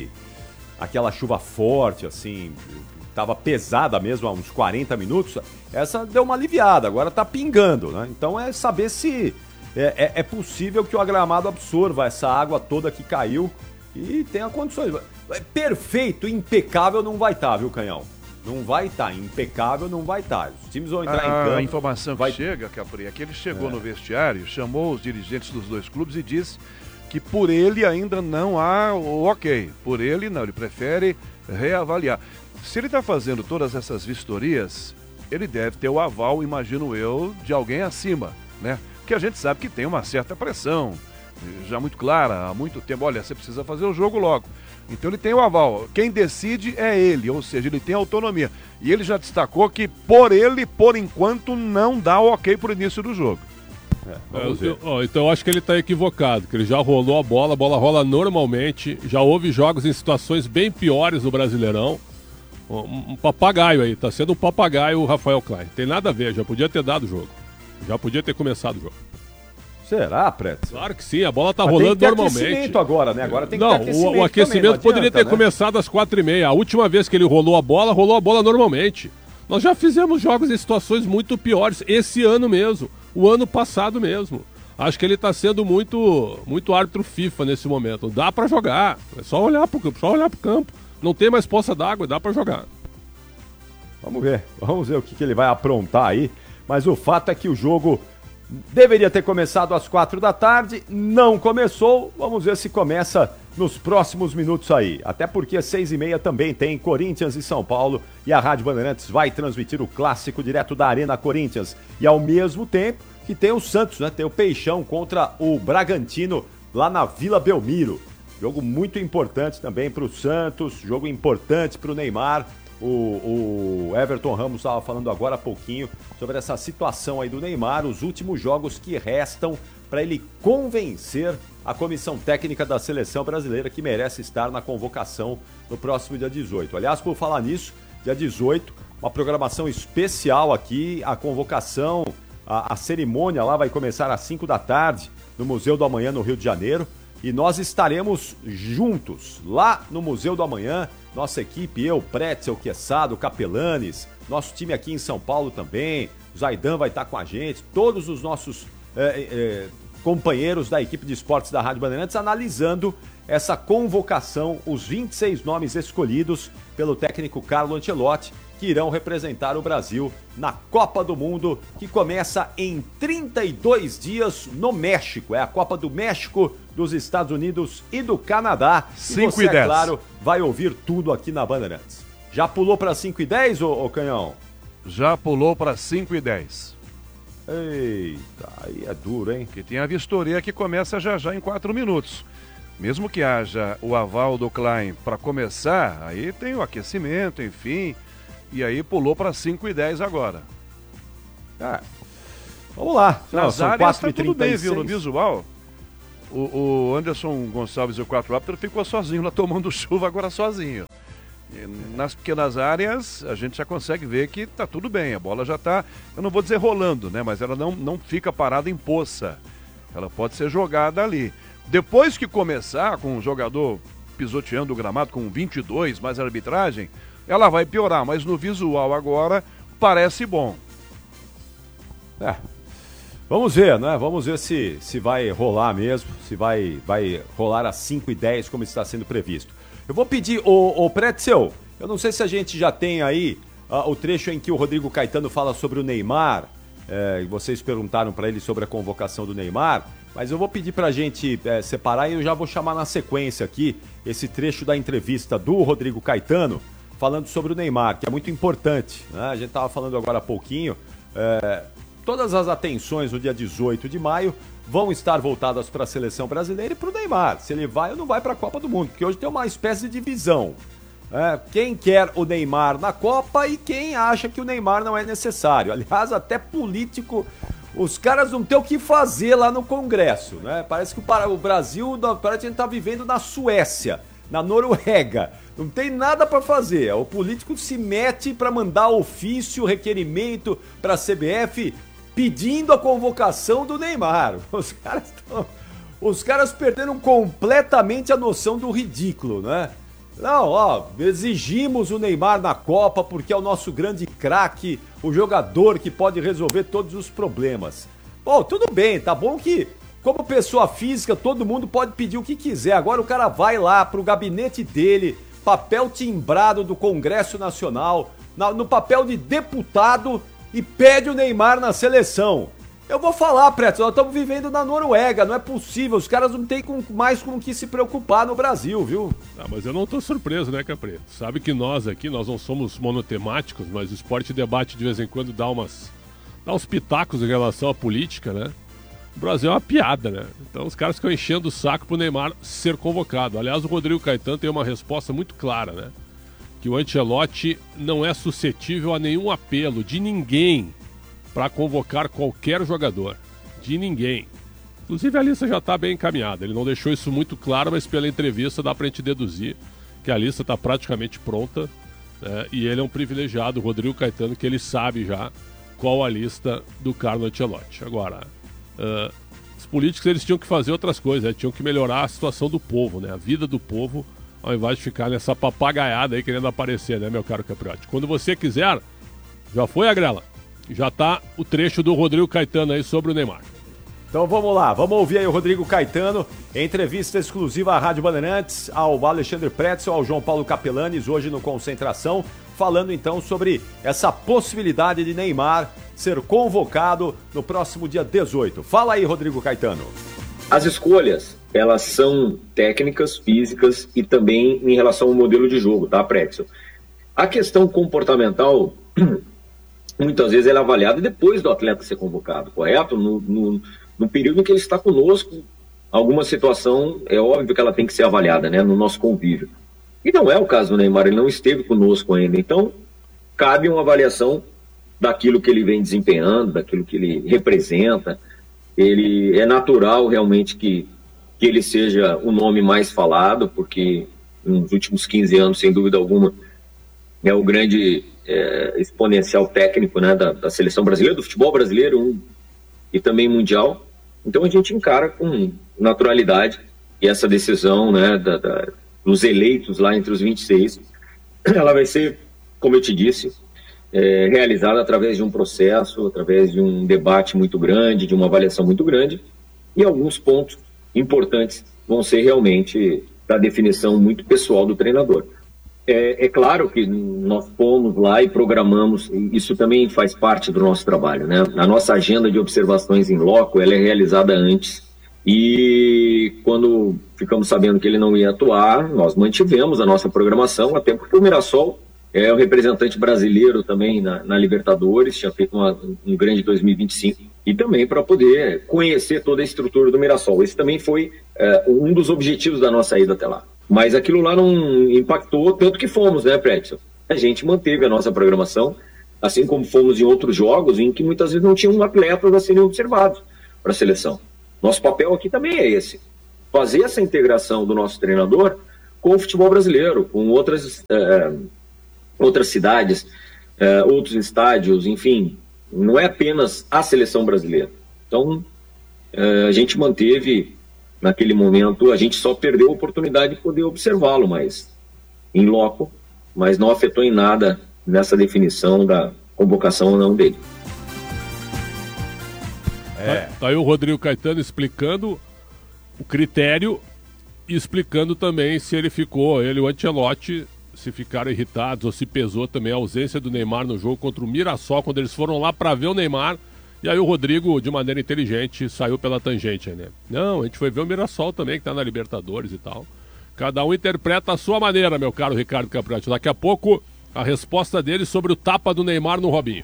Aquela chuva forte, assim, tava pesada mesmo há uns 40 minutos. Essa deu uma aliviada, agora tá pingando, né? Então é saber se é possível que o gramado absorva essa água toda que caiu e tenha condições. Perfeito, impecável não vai estar, viu, Canhão? Não vai estar, impecável não vai estar. Os times vão entrar em campo. A informação que chega, Capri, é que ele chegou no vestiário, chamou os dirigentes dos dois clubes e disse que por ele ainda não há o ok. Por ele não, ele prefere reavaliar. Se ele está fazendo todas essas vistorias, ele deve ter o aval, imagino eu, de alguém acima, né? Porque a gente sabe que tem uma certa pressão, já muito clara, há muito tempo. Olha, você precisa fazer o jogo logo. Então ele tem o aval. Quem decide é ele, ou seja, ele tem autonomia. E ele já destacou que por ele, por enquanto, não dá o ok pro início do jogo. Então eu acho que ele está equivocado, que ele já rolou a bola rola normalmente, já houve jogos em situações bem piores no Brasileirão. Um papagaio aí, tá sendo um papagaio o Rafael Klein. Tem nada a ver, já podia ter dado o jogo. Já podia ter começado o jogo. Será, Preto? Claro que sim, a bola tá rolando normalmente. Tem aquecimento agora, né? Agora tem que ter aquecimento. O aquecimento também, poderia ter começado às 4h30. A última vez que ele rolou a bola normalmente. Nós já fizemos jogos em situações muito piores, esse ano mesmo, o ano passado mesmo. Acho que ele tá sendo muito árbitro FIFA nesse momento. Dá pra jogar, é só olhar pro campo. Não tem mais poça d'água, dá pra jogar. Vamos ver o que ele vai aprontar aí. Mas o fato é que o jogo deveria ter começado às 4 da tarde, não começou. Vamos ver se começa nos próximos minutos aí. Até porque às 6h30 também tem Corinthians e São Paulo. E a Rádio Bandeirantes vai transmitir o clássico direto da Arena Corinthians. E ao mesmo tempo que tem o Santos, né? Tem o Peixão contra o Bragantino lá na Vila Belmiro. Jogo muito importante também para o Santos, jogo importante para o Neymar. O Everton Ramos estava falando agora há pouquinho sobre essa situação aí do Neymar, os últimos jogos que restam para ele convencer a comissão técnica da seleção brasileira que merece estar na convocação no próximo dia 18. Aliás, por falar nisso, dia 18, uma programação especial aqui, a convocação, a cerimônia lá vai começar às 5 da tarde no Museu do Amanhã, no Rio de Janeiro. E nós estaremos juntos lá no Museu do Amanhã, nossa equipe, eu, Pretzel, Quesado, Capelanes, nosso time aqui em São Paulo também, o Zaidan vai estar com a gente, todos os nossos companheiros da equipe de esportes da Rádio Bandeirantes analisando essa convocação, os 26 nomes escolhidos pelo técnico Carlo Ancelotti, que irão representar o Brasil na Copa do Mundo, que começa em 32 dias no México. É a Copa do México, dos Estados Unidos e do Canadá. 5 e 10. É claro, vai ouvir tudo aqui na Bandeirantes. Já pulou para 5 e 10, ô Canhão? Já pulou para 5 e 10. Eita, aí é duro, hein? Que tem a vistoria que começa já em 4 minutos. Mesmo que haja o aval do Klein para começar, aí tem o aquecimento, enfim... E aí pulou para 5 e 10 agora. Vamos lá. Nas áreas tá tudo bem, viu? No visual. O Anderson Gonçalves e o 4 Árbitro ficou sozinho lá tomando chuva, agora sozinho. E nas pequenas áreas, a gente já consegue ver que tá tudo bem. A bola já tá, eu não vou dizer rolando, né? Mas ela não fica parada em poça. Ela pode ser jogada ali. Depois que começar com o jogador pisoteando o gramado com 22, mais arbitragem, ela vai piorar. Mas no visual agora, parece bom. Vamos ver, né? Vamos ver se vai rolar mesmo, se vai rolar às 5h10, como está sendo previsto. Eu vou pedir, o Pretzel, eu não sei se a gente já tem aí o trecho em que o Rodrigo Caetano fala sobre o Neymar, vocês perguntaram para ele sobre a convocação do Neymar, mas eu vou pedir para a gente separar e eu já vou chamar na sequência aqui esse trecho da entrevista do Rodrigo Caetano falando sobre o Neymar, que é muito importante, né? A gente estava falando agora há pouquinho, todas as atenções no dia 18 de maio vão estar voltadas para a seleção brasileira e para o Neymar, se ele vai ou não vai para a Copa do Mundo, porque hoje tem uma espécie de divisão. Quem quer o Neymar na Copa e quem acha que o Neymar não é necessário. Aliás, até político, os caras não têm o que fazer lá no Congresso, né? Parece que o Brasil, parece que a gente está vivendo na Suécia, na Noruega. Não tem nada para fazer. O político se mete para mandar ofício, requerimento para a CBF pedindo a convocação do Neymar. Os caras perderam completamente a noção do ridículo, né? Não, exigimos o Neymar na Copa porque é o nosso grande craque, o jogador que pode resolver todos os problemas. Bom, tudo bem, tá bom que, como pessoa física, todo mundo pode pedir o que quiser. Agora o cara vai lá pro gabinete dele, papel timbrado do Congresso Nacional, no papel de deputado e pede o Neymar na seleção. Eu vou falar, Preto, nós estamos vivendo na Noruega, não é possível, os caras não têm mais com o que se preocupar no Brasil, viu? Mas eu não tô surpreso, né, Capri? Sabe que nós aqui, nós não somos monotemáticos, mas o Esporte Debate de vez em quando dá uns pitacos em relação à política, né? O Brasil é uma piada, né? Então os caras ficam enchendo o saco pro Neymar ser convocado. Aliás, o Rodrigo Caetano tem uma resposta muito clara, né? Que o Ancelotti não é suscetível a nenhum apelo de ninguém para convocar qualquer jogador. De ninguém. Inclusive a lista já está bem encaminhada. Ele não deixou isso muito claro, mas pela entrevista dá para a gente deduzir que a lista está praticamente pronta, né? E ele é um privilegiado, o Rodrigo Caetano, que ele sabe já qual a lista do Carlo Ancelotti. Agora, os políticos eles tinham que fazer outras coisas, né? Tinham que melhorar a situação do povo, né? A vida do povo, ao invés de ficar nessa papagaiada aí querendo aparecer, né, meu caro Capriotti? Quando você quiser, já foi a grela. Já tá o trecho do Rodrigo Caetano aí sobre o Neymar. Então vamos lá, vamos ouvir aí o Rodrigo Caetano, entrevista exclusiva à Rádio Bandeirantes, ao Alexandre Pretzel, ao João Paulo Capelanes, hoje no Concentração, falando então sobre essa possibilidade de Neymar ser convocado no próximo dia 18. Fala aí, Rodrigo Caetano. As escolhas, elas são técnicas, físicas e também em relação ao modelo de jogo, tá, Pretzel? A questão comportamental, muitas vezes ela é avaliada depois do atleta ser convocado, correto? No período em que ele está conosco, alguma situação, é óbvio que ela tem que ser avaliada, né, no nosso convívio. E não é o caso do Neymar, ele não esteve conosco ainda. Então, cabe uma avaliação daquilo que ele vem desempenhando, daquilo que ele representa. Ele é natural realmente que ele seja o nome mais falado, porque nos últimos 15 anos, sem dúvida alguma, é o grande exponencial técnico, né, da seleção brasileira, do futebol brasileiro e também mundial. Então a gente encara com naturalidade e essa decisão, né, dos eleitos lá entre os 26, ela vai ser, como eu te disse, realizada através de um processo, através de um debate muito grande, de uma avaliação muito grande, e alguns pontos importantes vão ser realmente da definição muito pessoal do treinador. É claro que nós fomos lá e programamos, isso também faz parte do nosso trabalho, né? A nossa agenda de observações em loco, ela é realizada antes, e quando ficamos sabendo que ele não ia atuar, nós mantivemos a nossa programação, até porque o Mirassol é o representante brasileiro também na Libertadores, tinha feito um grande 2025, e também para poder conhecer toda a estrutura do Mirassol. Esse também foi um dos objetivos da nossa ida até lá. Mas aquilo lá não impactou tanto que fomos, né, Pretzel? A gente manteve a nossa programação, assim como fomos em outros jogos, em que muitas vezes não tinham atletas a serem observados para a seleção. Nosso papel aqui também é esse, fazer essa integração do nosso treinador com o futebol brasileiro, com outras cidades, outros estádios, enfim, não é apenas a seleção brasileira. Então, a gente manteve, naquele momento, a gente só perdeu a oportunidade de poder observá-lo, mas em loco, mas não afetou em nada nessa definição da convocação ou não dele. Tá aí o Rodrigo Caetano explicando o critério e explicando também se ele ficou, ele e o Ancelotti, se ficaram irritados ou se pesou também a ausência do Neymar no jogo contra o Mirassol, quando eles foram lá para ver o Neymar. E aí o Rodrigo, de maneira inteligente, saiu pela tangente, né? Não, a gente foi ver o Mirassol também, que tá na Libertadores e tal. Cada um interpreta a sua maneira, meu caro Ricardo Capriotti. Daqui a pouco, a resposta dele sobre o tapa do Neymar no Robinho.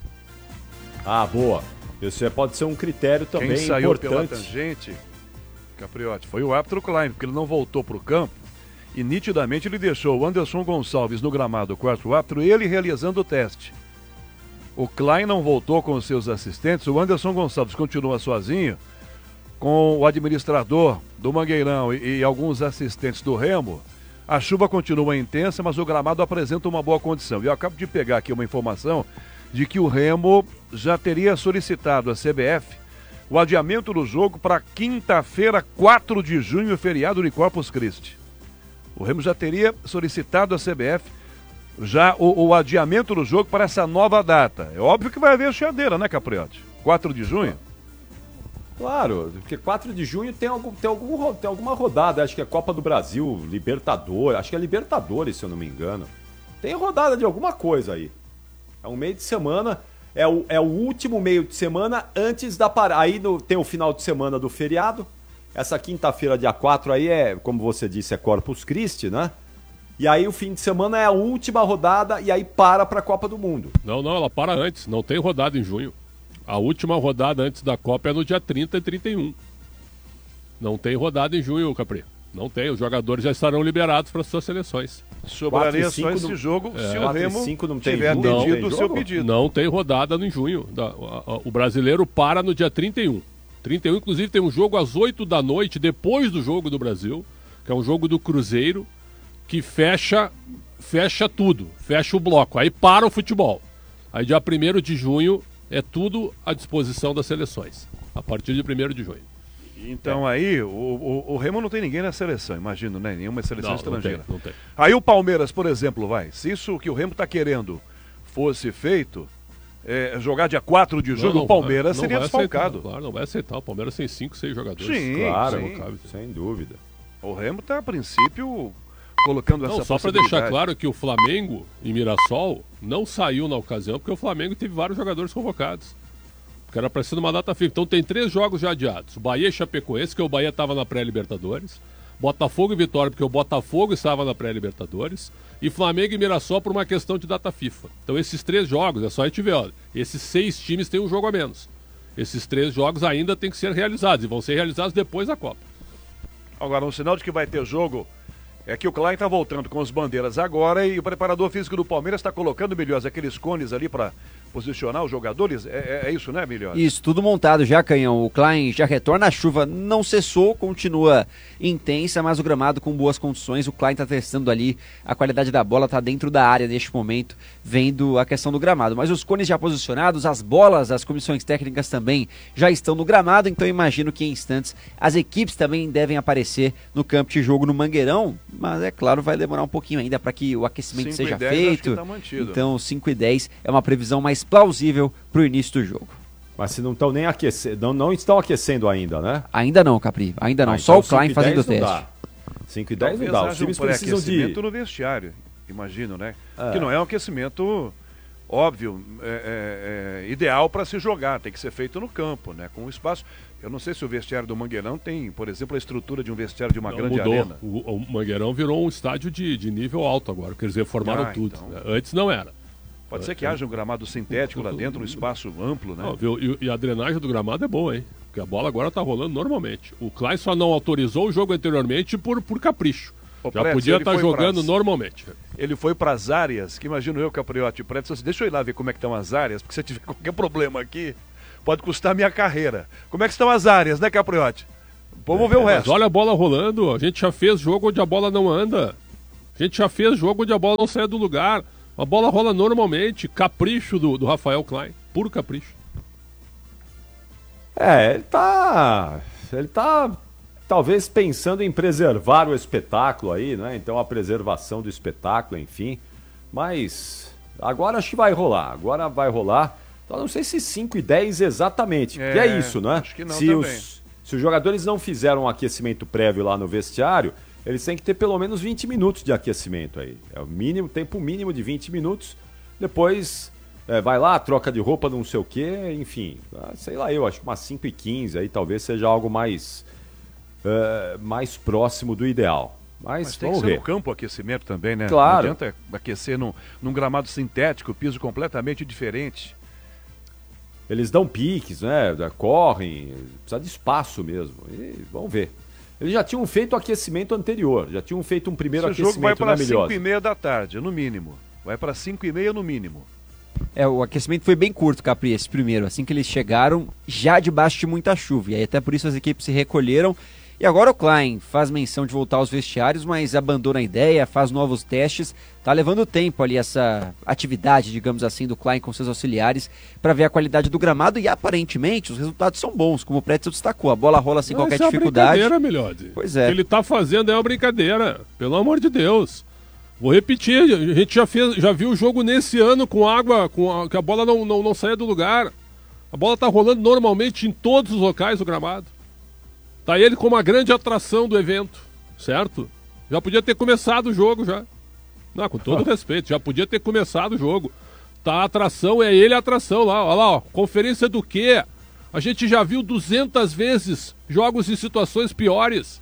Ah, boa. Isso pode ser um critério também importante. Quem saiu importante. pela tangente, Capriotti, foi o árbitro Klein, porque ele não voltou pro campo e nitidamente ele deixou o Anderson Gonçalves no gramado, quarto árbitro, ele realizando o teste. O Klein não voltou com os seus assistentes, o Anderson Gonçalves continua sozinho com o administrador do Mangueirão e alguns assistentes do Remo. A chuva continua intensa, mas o gramado apresenta uma boa condição. E eu acabo de pegar aqui uma informação de que o Remo já teria solicitado à CBF o adiamento do jogo para quinta-feira, 4 de junho, feriado de Corpus Christi. O Remo já teria solicitado à CBF já o adiamento do jogo para essa nova data. É óbvio que vai haver chiadeira, né, Capriotti? 4 de junho? Claro, porque 4 de junho tem alguma rodada, acho que é Copa do Brasil, Libertadores, acho que é Libertadores, se eu não me engano. Tem rodada de alguma coisa aí. É um meio de semana, é o último meio de semana antes da parada. Aí tem o final de semana do feriado. Essa quinta-feira, dia 4, aí como você disse, é Corpus Christi, né? E aí o fim de semana é a última rodada e aí para a Copa do Mundo. Não, ela para antes, não tem rodada em junho. A última rodada antes da Copa é no dia 30 e 31. Não tem rodada em junho, Capri. Não tem, os jogadores já estarão liberados para suas seleções. Sobraria só esse jogo se o Remo tiver atendido o seu pedido. Não tem rodada em junho. O brasileiro para no dia 31. 31, inclusive, tem um jogo às 8 da noite, depois do jogo do Brasil, que é um jogo do Cruzeiro, que fecha tudo, fecha o bloco. Aí para o futebol. Aí dia 1º de junho é tudo à disposição das seleções. A partir de 1º de junho. Então aí, o Remo não tem ninguém na seleção, imagino, né? Nenhuma seleção estrangeira. Não tem. Aí o Palmeiras, por exemplo, se isso que o Remo está querendo fosse feito, jogar dia 4 de junho, o Palmeiras seria desfalcado. Claro, não vai aceitar. O Palmeiras tem 5, 6 jogadores. Sim, claro, sem dúvida. O Remo está, a princípio, colocando essa só para deixar claro que o Flamengo e Mirassol não saiu na ocasião, porque o Flamengo teve vários jogadores convocados. Porque era para ser numa data FIFA. Então tem 3 jogos já adiados. Bahia e Chapecoense, que o Bahia estava na pré-Libertadores. Botafogo e Vitória, porque o Botafogo estava na pré-Libertadores. E Flamengo e Mirassol por uma questão de data FIFA. Então esses 3 jogos, é só a gente ver, ó, esses 6 times têm um jogo a menos. Esses 3 jogos ainda têm que ser realizados e vão ser realizados depois da Copa. Agora, um sinal de que vai ter jogo é que o Klein está voltando com as bandeiras agora e o preparador físico do Palmeiras está colocando, Milhosa, aqueles cones ali para posicionar os jogadores. É isso, né, Milhosa? Isso, tudo montado já, Canhão. O Klein já retorna, a chuva não cessou, continua intensa, mas o gramado com boas condições. O Klein está testando ali a qualidade da bola, está dentro da área neste momento, vendo a questão do gramado. Mas os cones já posicionados, as bolas, as comissões técnicas também já estão no gramado, então imagino que em instantes as equipes também devem aparecer no campo de jogo no Mangueirão, mas é claro, vai demorar um pouquinho ainda para que o aquecimento seja feito. Tá mantido. Então 5:10 é uma previsão mais plausível para o início do jogo. Mas se não estão nem aquecendo, não estão aquecendo ainda, né? Ainda não, Capri, ainda não. Só então o Klein fazendo o teste. 5:10 não dá. Os times precisam de no vestiário, imagino, né? Que não é um aquecimento óbvio, ideal para se jogar, tem que ser feito no campo, né? Com espaço. Eu não sei se o vestiário do Mangueirão tem, por exemplo, a estrutura de um vestiário de uma grande arena. O Mangueirão virou um estádio de nível alto agora, porque eles reformaram tudo. Então... Antes não era. Pode ser que haja um gramado sintético lá dentro, um espaço amplo, né? E a drenagem do gramado é boa, hein? Porque a bola agora tá rolando normalmente. O Klein só não autorizou o jogo anteriormente por capricho. Já podia estar jogando normalmente. Ele foi para as áreas, que imagino eu, Capriotti, assim, deixa eu ir lá ver como é que estão as áreas, porque se tiver qualquer problema aqui, pode custar a minha carreira. Como é que estão as áreas, né, Capriotti? Depois vamos ver o Mas resto. olha a bola rolando, a gente já fez jogo onde a bola não anda. A gente já fez jogo onde a bola não sai do lugar. A bola rola normalmente, capricho do Rafael Klein, puro capricho. Ele tá talvez pensando em preservar o espetáculo aí, né? Então a preservação do espetáculo, enfim. Mas agora acho que vai rolar. Agora vai rolar. Então, não sei se 5:10 exatamente. Que é isso, né? Acho que não também. Se os jogadores não fizeram um aquecimento prévio lá no vestiário, eles têm que ter pelo menos 20 minutos de aquecimento aí. É o mínimo, tempo mínimo de 20 minutos. Depois vai lá, troca de roupa, não sei o quê, enfim. Sei lá, eu acho que umas 5:15 aí talvez seja algo mais próximo do ideal. Mas tem vamos que ser ver. no campo o aquecimento também, né? Claro. Não adianta aquecer num gramado sintético, piso completamente diferente. Eles dão piques, né? Correm, precisa de espaço mesmo. E vamos ver. Eles já tinham feito o aquecimento anterior, já tinham feito um primeiro Esse jogo vai aquecimento para na Milhosa. 5:30 da tarde, no mínimo. Vai para 5:30 no mínimo. O aquecimento foi bem curto, Capri, esse primeiro. Assim que eles chegaram, já debaixo de muita chuva. E aí até por isso as equipes se recolheram. E agora o Klein faz menção de voltar aos vestiários, mas abandona a ideia, faz novos testes. Tá levando tempo ali essa atividade, digamos assim, do Klein com seus auxiliares para ver a qualidade do gramado e aparentemente os resultados são bons, como o Pretzel destacou. A bola rola sem qualquer dificuldade. É uma brincadeira, Milhode. Pois é. O que ele tá fazendo é uma brincadeira, pelo amor de Deus. Vou repetir, a gente já viu o jogo nesse ano com água, que a bola não saia do lugar. A bola tá rolando normalmente em todos os locais do gramado. Tá ele como a grande atração do evento, certo? Já podia ter começado o jogo já. Não, com todo respeito, já podia ter começado o jogo. Tá, a atração é ele a atração lá. Olha lá, ó, conferência do quê? A gente já viu 200 vezes jogos em situações piores.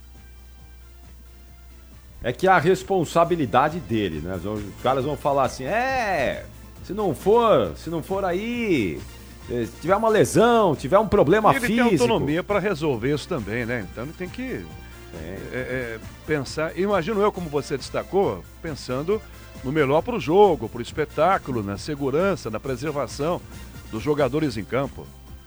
É que a responsabilidade dele, né? Os caras vão falar assim, se não for aí, se tiver uma lesão, tiver um problema ele físico... tem autonomia para resolver isso também, né? Então ele tem que pensar, imagino eu, como você destacou, pensando no melhor para o jogo, para o espetáculo, na segurança, na preservação dos jogadores em campo.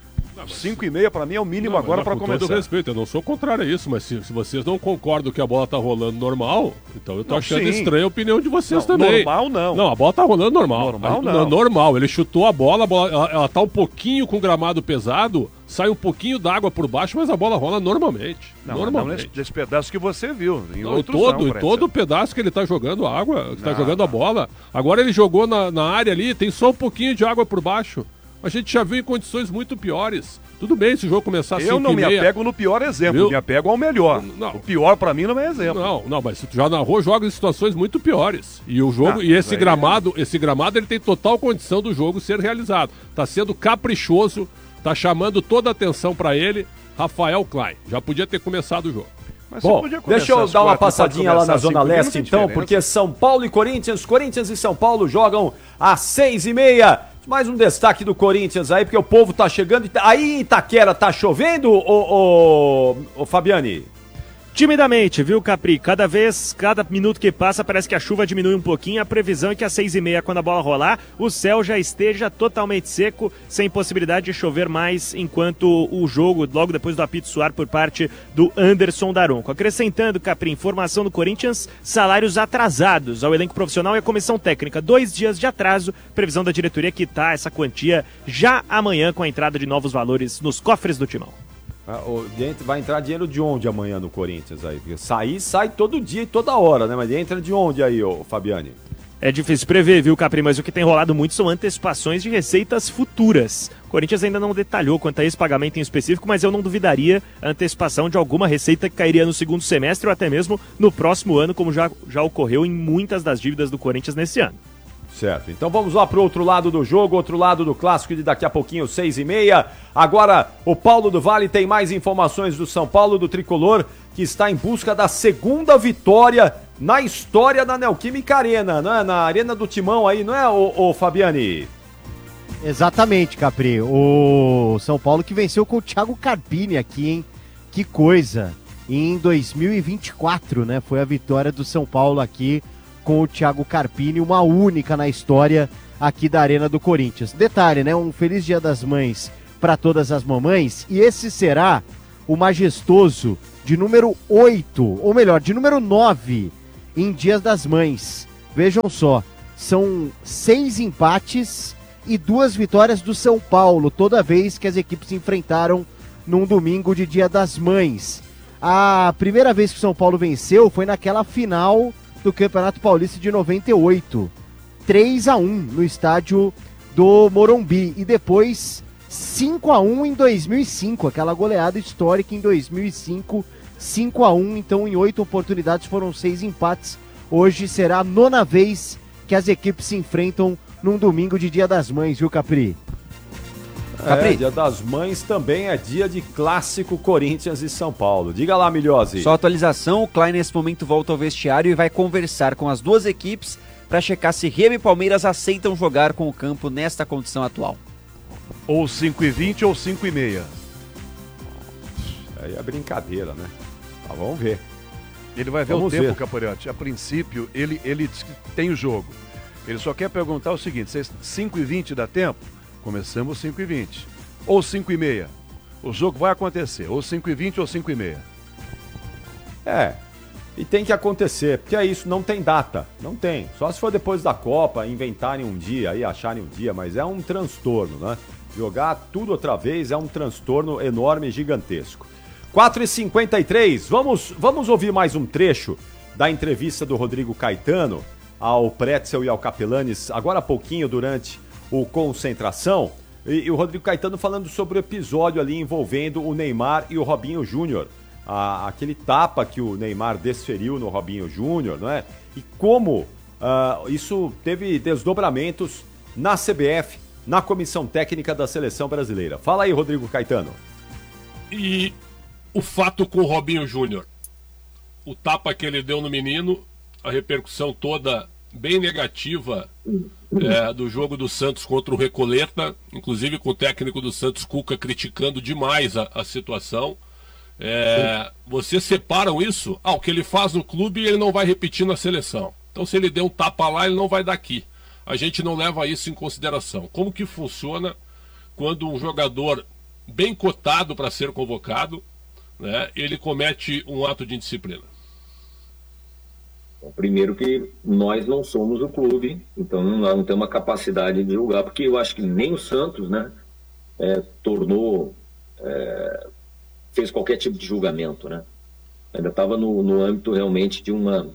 5:30 para mim é o mínimo agora para começar. Com todo respeito, eu não sou contrário a isso, mas se vocês não concordam que a bola tá rolando normal, então eu tô achando estranha a opinião de vocês também. Normal não. Não, a bola tá rolando normal. Normal não. Normal, ele chutou a bola ela tá um pouquinho com o gramado pesado, sai um pouquinho d'água por baixo, mas a bola rola normalmente. Normalmente. Não nesse pedaço que você viu. Em não, outros todo o pedaço que ele tá jogando água, que tá jogando a bola. Agora ele jogou na área ali, tem só um pouquinho de água por baixo. A gente já viu em condições muito piores. Tudo bem se o jogo começar assim. Eu não me apego no pior exemplo, me apego ao melhor. Não. O pior pra mim não é exemplo. Não, mas tu já narrou jogos em situações muito piores. E o jogo, esse gramado ele tem total condição do jogo ser realizado. Tá sendo caprichoso, tá chamando toda a atenção pra ele, Rafael Klein. Já podia ter começado o jogo. Bom, deixa eu dar uma passadinha lá na Zona Leste então, porque São Paulo e Corinthians e São Paulo jogam às 6:30. Mais um destaque do Corinthians aí, porque o povo tá chegando. Aí em Itaquera tá chovendo, ô Fabiani? Timidamente, viu, Capri? Cada minuto que passa, parece que a chuva diminui um pouquinho. A previsão é que às 6:30, quando a bola rolar, o céu já esteja totalmente seco, sem possibilidade de chover mais, enquanto o jogo, logo depois do apito soar por parte do Anderson Daronco. Acrescentando, Capri, informação do Corinthians, salários atrasados ao elenco profissional e à comissão técnica. 2 dias de atraso, previsão da diretoria quitar essa quantia já amanhã com a entrada de novos valores nos cofres do Timão. Vai entrar dinheiro de onde amanhã no Corinthians aí? Porque sai todo dia e toda hora, né? Mas entra de onde aí, ô Fabiani? É difícil prever, viu, Capri? Mas o que tem rolado muito são antecipações de receitas futuras. O Corinthians ainda não detalhou quanto a esse pagamento em específico, mas eu não duvidaria a antecipação de alguma receita que cairia no segundo semestre ou até mesmo no próximo ano, como já ocorreu em muitas das dívidas do Corinthians nesse ano. Certo, então vamos lá pro outro lado do jogo, outro lado do clássico de daqui a pouquinho, 6:30. Agora o Paulo do Vale tem mais informações do São Paulo, do Tricolor, que está em busca da segunda vitória na história da Neoquímica Arena, né? Na Arena do Timão aí, não é, ô Fabiani? Exatamente, Capri. O São Paulo que venceu com o Thiago Carpini aqui, hein? Que coisa! Em 2024, né? Foi a vitória do São Paulo aqui com o Thiago Carpini, uma única na história aqui da Arena do Corinthians. Detalhe, né? Um feliz Dia das Mães para todas as mamães, e esse será o majestoso de número 8, ou melhor, de número 9 em Dias das Mães. Vejam só, são 6 empates e 2 vitórias do São Paulo, toda vez que as equipes se enfrentaram num domingo de Dia das Mães. A primeira vez que o São Paulo venceu foi naquela final do Campeonato Paulista de 98, 3-1 no estádio do Morumbi, e depois 5-1 em 2005, aquela goleada histórica em 2005, 5-1, então em 8 oportunidades foram 6 empates. Hoje será a 9ª vez que as equipes se enfrentam num domingo de Dia das Mães, viu, Capri? Dia das Mães também é dia de clássico Corinthians e São Paulo. Diga lá, Milhose. Só atualização, o Klein nesse momento volta ao vestiário e vai conversar com as duas equipes para checar se Remo e Palmeiras aceitam jogar com o campo nesta condição atual. Ou 5h20 ou 5h30. Aí é brincadeira, né? Mas vamos ver. Ele vai ver o tempo, Caporiotti. A princípio, ele diz que tem o jogo. Ele só quer perguntar o seguinte: 5h20 dá tempo? Começamos 5h20. Ou 5h30. O jogo vai acontecer. Ou 5h20 ou 5h30. E tem que acontecer, porque é isso, não tem data. Não tem. Só se for depois da Copa, inventarem um dia, aí acharem um dia, mas é um transtorno, né? Jogar tudo outra vez é um transtorno enorme e gigantesco. 4h53, vamos ouvir mais um trecho da entrevista do Rodrigo Caetano ao Pretzel e ao Capelanes, agora há pouquinho, durante o Concentração, e o Rodrigo Caetano falando sobre o episódio ali envolvendo o Neymar e o Robinho Júnior. Aquele tapa que o Neymar desferiu no Robinho Júnior, não é? E como isso teve desdobramentos na CBF, na Comissão Técnica da Seleção Brasileira. Fala aí, Rodrigo Caetano. E o fato com o Robinho Júnior, o tapa que ele deu no menino, a repercussão toda bem negativa do jogo do Santos contra o Recoleta, inclusive com o técnico do Santos, Cuca, criticando demais a situação. Vocês separam isso? O que ele faz no clube ele não vai repetir na seleção. Então se ele der um tapa lá, ele não vai dar aqui. A gente não leva isso em consideração. Como que funciona quando um jogador bem cotado para ser convocado, né, ele comete um ato de indisciplina? Primeiro que nós não somos o clube, então nós não temos uma capacidade de julgar, porque eu acho que nem o Santos, né, fez qualquer tipo de julgamento, né? Ainda estava no âmbito realmente de uma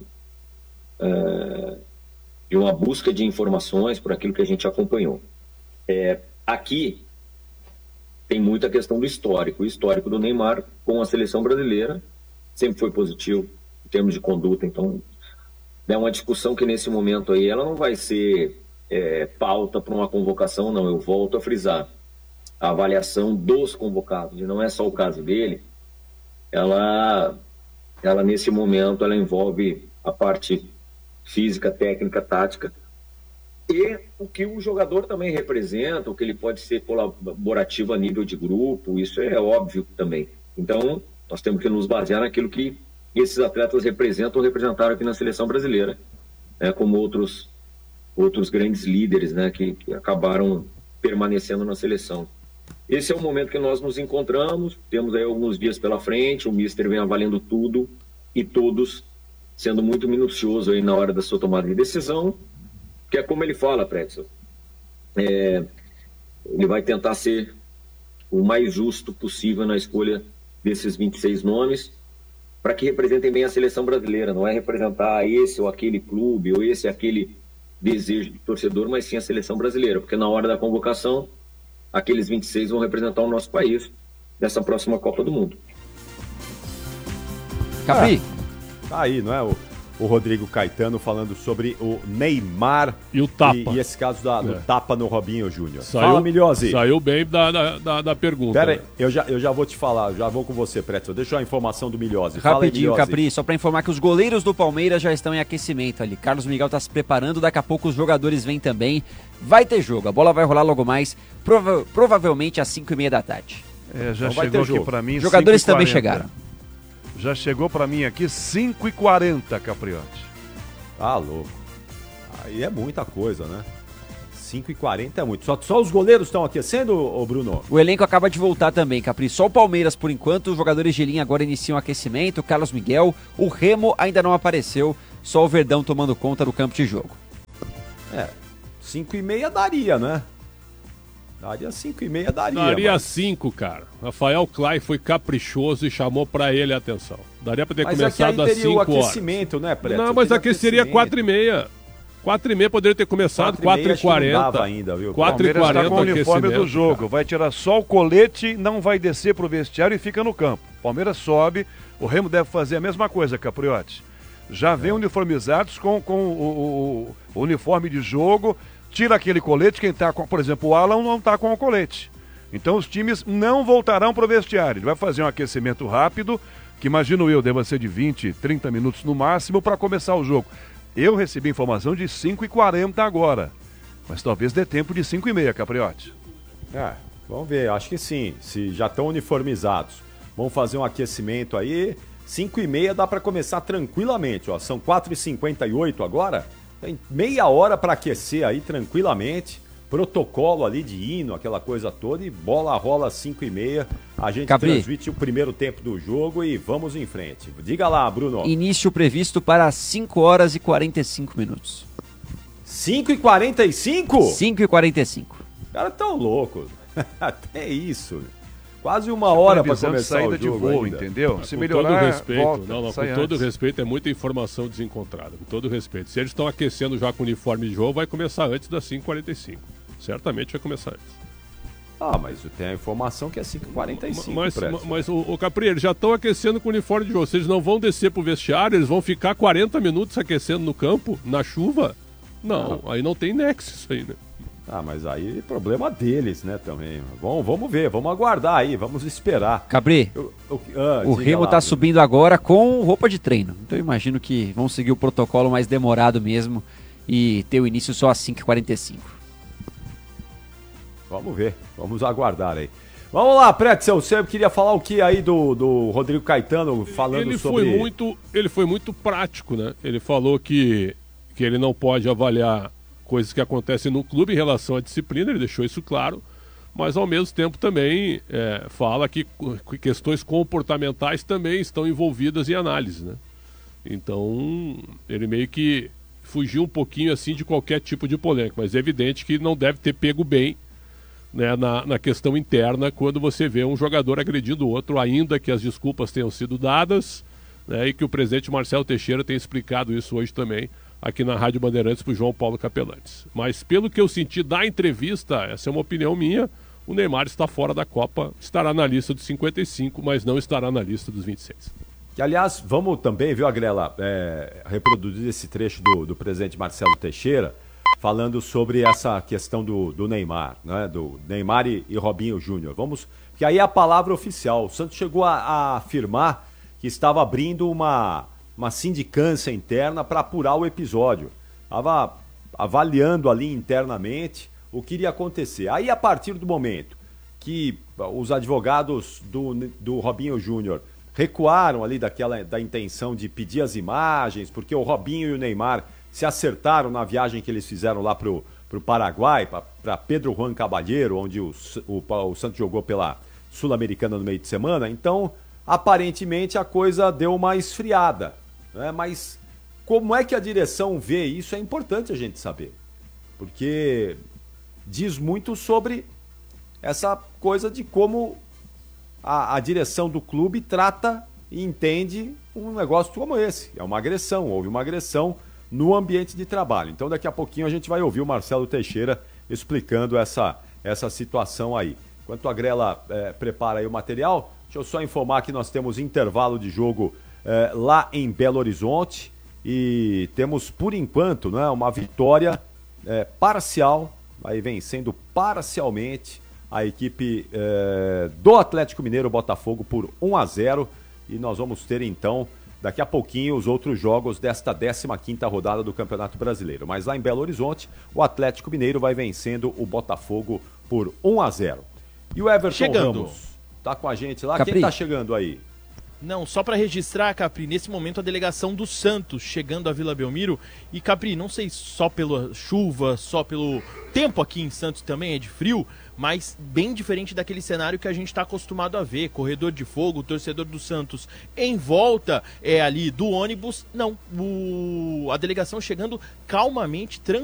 busca de informações por aquilo que a gente acompanhou. Aqui tem muita questão do histórico. O histórico do Neymar com a seleção brasileira sempre foi positivo em termos de conduta, então é uma discussão que nesse momento aí ela não vai ser pauta para uma convocação, não. Eu volto a frisar. A avaliação dos convocados, e não é só o caso dele, ela nesse momento ela envolve a parte física, técnica, tática e o que o jogador também representa, o que ele pode ser colaborativo a nível de grupo, isso é óbvio também. Então, nós temos que nos basear naquilo que esses atletas representam ou representaram aqui na seleção brasileira, né, como outros grandes líderes, né, que acabaram permanecendo na seleção. Esse é o momento que nós nos encontramos, temos aí alguns dias pela frente, o Mister vem avaliando tudo e todos, sendo muito minucioso aí na hora da sua tomada de decisão, que é como ele fala, Pretzel. Ele vai tentar ser o mais justo possível na escolha desses 26 nomes, para que representem bem a seleção brasileira, não é representar esse ou aquele clube, ou esse ou aquele desejo do torcedor, mas sim a seleção brasileira, porque na hora da convocação, aqueles 26 vão representar o nosso país nessa próxima Copa do Mundo. Capri. Tá aí, não é? O Rodrigo Caetano falando sobre o Neymar e o tapa. E esse caso do tapa no Robinho Júnior. Fala, Milhose. Saiu bem da pergunta. Pera aí, eu já vou te falar, já vou com você, Pretzel. Deixa a informação do Milhose. Rapidinho, Capri, só para informar que os goleiros do Palmeiras já estão em aquecimento ali. Carlos Miguel está se preparando, daqui a pouco os jogadores vêm também. Vai ter jogo, a bola vai rolar logo mais, provavelmente às 5h30 da tarde. Já então chegou aqui para mim. Os jogadores também chegaram. Já chegou para mim aqui 5h40, Capriotti. Ah, louco. Aí é muita coisa, né? 5h40 é muito. Só os goleiros estão aquecendo, ô Bruno? O elenco acaba de voltar também, Capri. Só o Palmeiras, por enquanto. Os jogadores de linha agora iniciam o aquecimento. Carlos Miguel. O Remo ainda não apareceu. Só o Verdão tomando conta do campo de jogo. 5h30 daria, né? Daria 5h30, daria. Daria 5, cara. Rafael Klein foi caprichoso e chamou pra ele a atenção. Daria pra ter começado às 5 horas. O aquecimento, né, Preto? Não, mas aqueceria 4h30. 4h30 poderia ter começado, 4h40. ainda, viu? 4h40 tá com o uniforme do jogo. Cara. Vai tirar só o colete, não vai descer pro vestiário e fica no campo. Palmeiras sobe, o Remo deve fazer a mesma coisa, Capriotti. Já vem uniformizados com o uniforme de jogo, tira aquele colete, quem tá com, por exemplo, o Alan não tá com o colete. Então os times não voltarão pro vestiário. Ele vai fazer um aquecimento rápido, que imagino eu deva ser de 20, 30 minutos no máximo para começar o jogo. Eu recebi informação de 5h40 agora, mas talvez dê tempo de 5h30, Capriotti. Vamos ver, acho que sim, se já estão uniformizados. Vamos fazer um aquecimento aí, 5h30 dá para começar tranquilamente, ó. São 4h58 agora, tem meia hora para aquecer aí tranquilamente, protocolo ali de hino, aquela coisa toda, e bola rola às 5h30, a gente transmite o primeiro tempo do jogo e vamos em frente. Diga lá, Bruno. Início previsto para 5h45. 5h45? 5h45. Os caras tão loucos. Até isso. Quase uma hora para começar saída o jogo de voo, ainda. entendeu? Se melhorar, todo respeito, volta, com todo respeito, é muita informação desencontrada. Com todo respeito. Se eles estão aquecendo já com o uniforme de jogo, vai começar antes das 5h45. Certamente vai começar antes. Mas tem a informação que é 5h45. Mas o Capri, eles já estão aquecendo com o uniforme de jogo. Se eles não vão descer pro vestiário, eles vão ficar 40 minutos aquecendo no campo, na chuva? Não, aí não tem nexo isso aí, né? Mas aí é problema deles, né, também. Bom, vamos ver, vamos aguardar aí, vamos esperar. Capri, o Remo tá subindo agora com roupa de treino. Então eu imagino que vão seguir o protocolo mais demorado mesmo e ter o início só às 5h45. Vamos ver, vamos aguardar aí. Vamos lá, Pretzel, você queria falar o que aí do Rodrigo Caetano falando sobre... Ele foi muito prático, né? Ele falou que ele não pode avaliar coisas que acontecem no clube em relação à disciplina, ele deixou isso claro, mas ao mesmo tempo também fala que questões comportamentais também estão envolvidas em análise, né? Então, ele meio que fugiu um pouquinho assim de qualquer tipo de polêmica, mas é evidente que não deve ter pego bem, né, na questão interna quando você vê um jogador agredindo o outro, ainda que as desculpas tenham sido dadas, né, e que o presidente Marcelo Teixeira tem explicado isso hoje também aqui na Rádio Bandeirantes para o João Paulo Capelantes. Mas pelo que eu senti da entrevista, essa é uma opinião minha, o Neymar está fora da Copa, estará na lista dos 55, mas não estará na lista dos 26. E, aliás, vamos também, viu, Agrela, reproduzir esse trecho do presidente Marcelo Teixeira, falando sobre essa questão do Neymar, né, do Neymar e Robinho Júnior. Que aí é a palavra oficial. O Santos chegou a afirmar que estava abrindo uma sindicância interna para apurar o episódio. Estava avaliando ali internamente o que iria acontecer. Aí, a partir do momento que os advogados do Robinho Júnior recuaram ali da intenção de pedir as imagens, porque o Robinho e o Neymar se acertaram na viagem que eles fizeram lá pro Paraguai, para Pedro Juan Caballero, onde o Santos jogou pela Sul-Americana no meio de semana. Então, aparentemente, a coisa deu uma esfriada, né? Mas como é que a direção vê isso é importante a gente saber, porque diz muito sobre essa coisa de como a direção do clube trata e entende um negócio como esse. É uma agressão, houve uma agressão no ambiente de trabalho. Então daqui a pouquinho a gente vai ouvir o Marcelo Teixeira explicando essa situação aí. Enquanto a Grela prepara aí o material, deixa eu só informar que nós temos intervalo de jogo lá em Belo Horizonte e temos, por enquanto, né, uma vitória parcial, aí vencendo parcialmente a equipe do Atlético Mineiro Botafogo por 1-0, e nós vamos ter então daqui a pouquinho os outros jogos desta 15ª rodada do Campeonato Brasileiro. Mas lá em Belo Horizonte, o Atlético Mineiro vai vencendo o Botafogo por 1-0. E o Everton Ramos tá com a gente lá. Capri. Quem tá chegando aí? Não, só para registrar, Capri, nesse momento a delegação do Santos chegando à Vila Belmiro. E, Capri, não sei só pela chuva, só pelo tempo aqui em Santos também, é de frio, mas bem diferente daquele cenário que a gente está acostumado a ver. Corredor de fogo, o torcedor do Santos em volta ali do ônibus. Não, a delegação chegando calmamente, tranquilamente.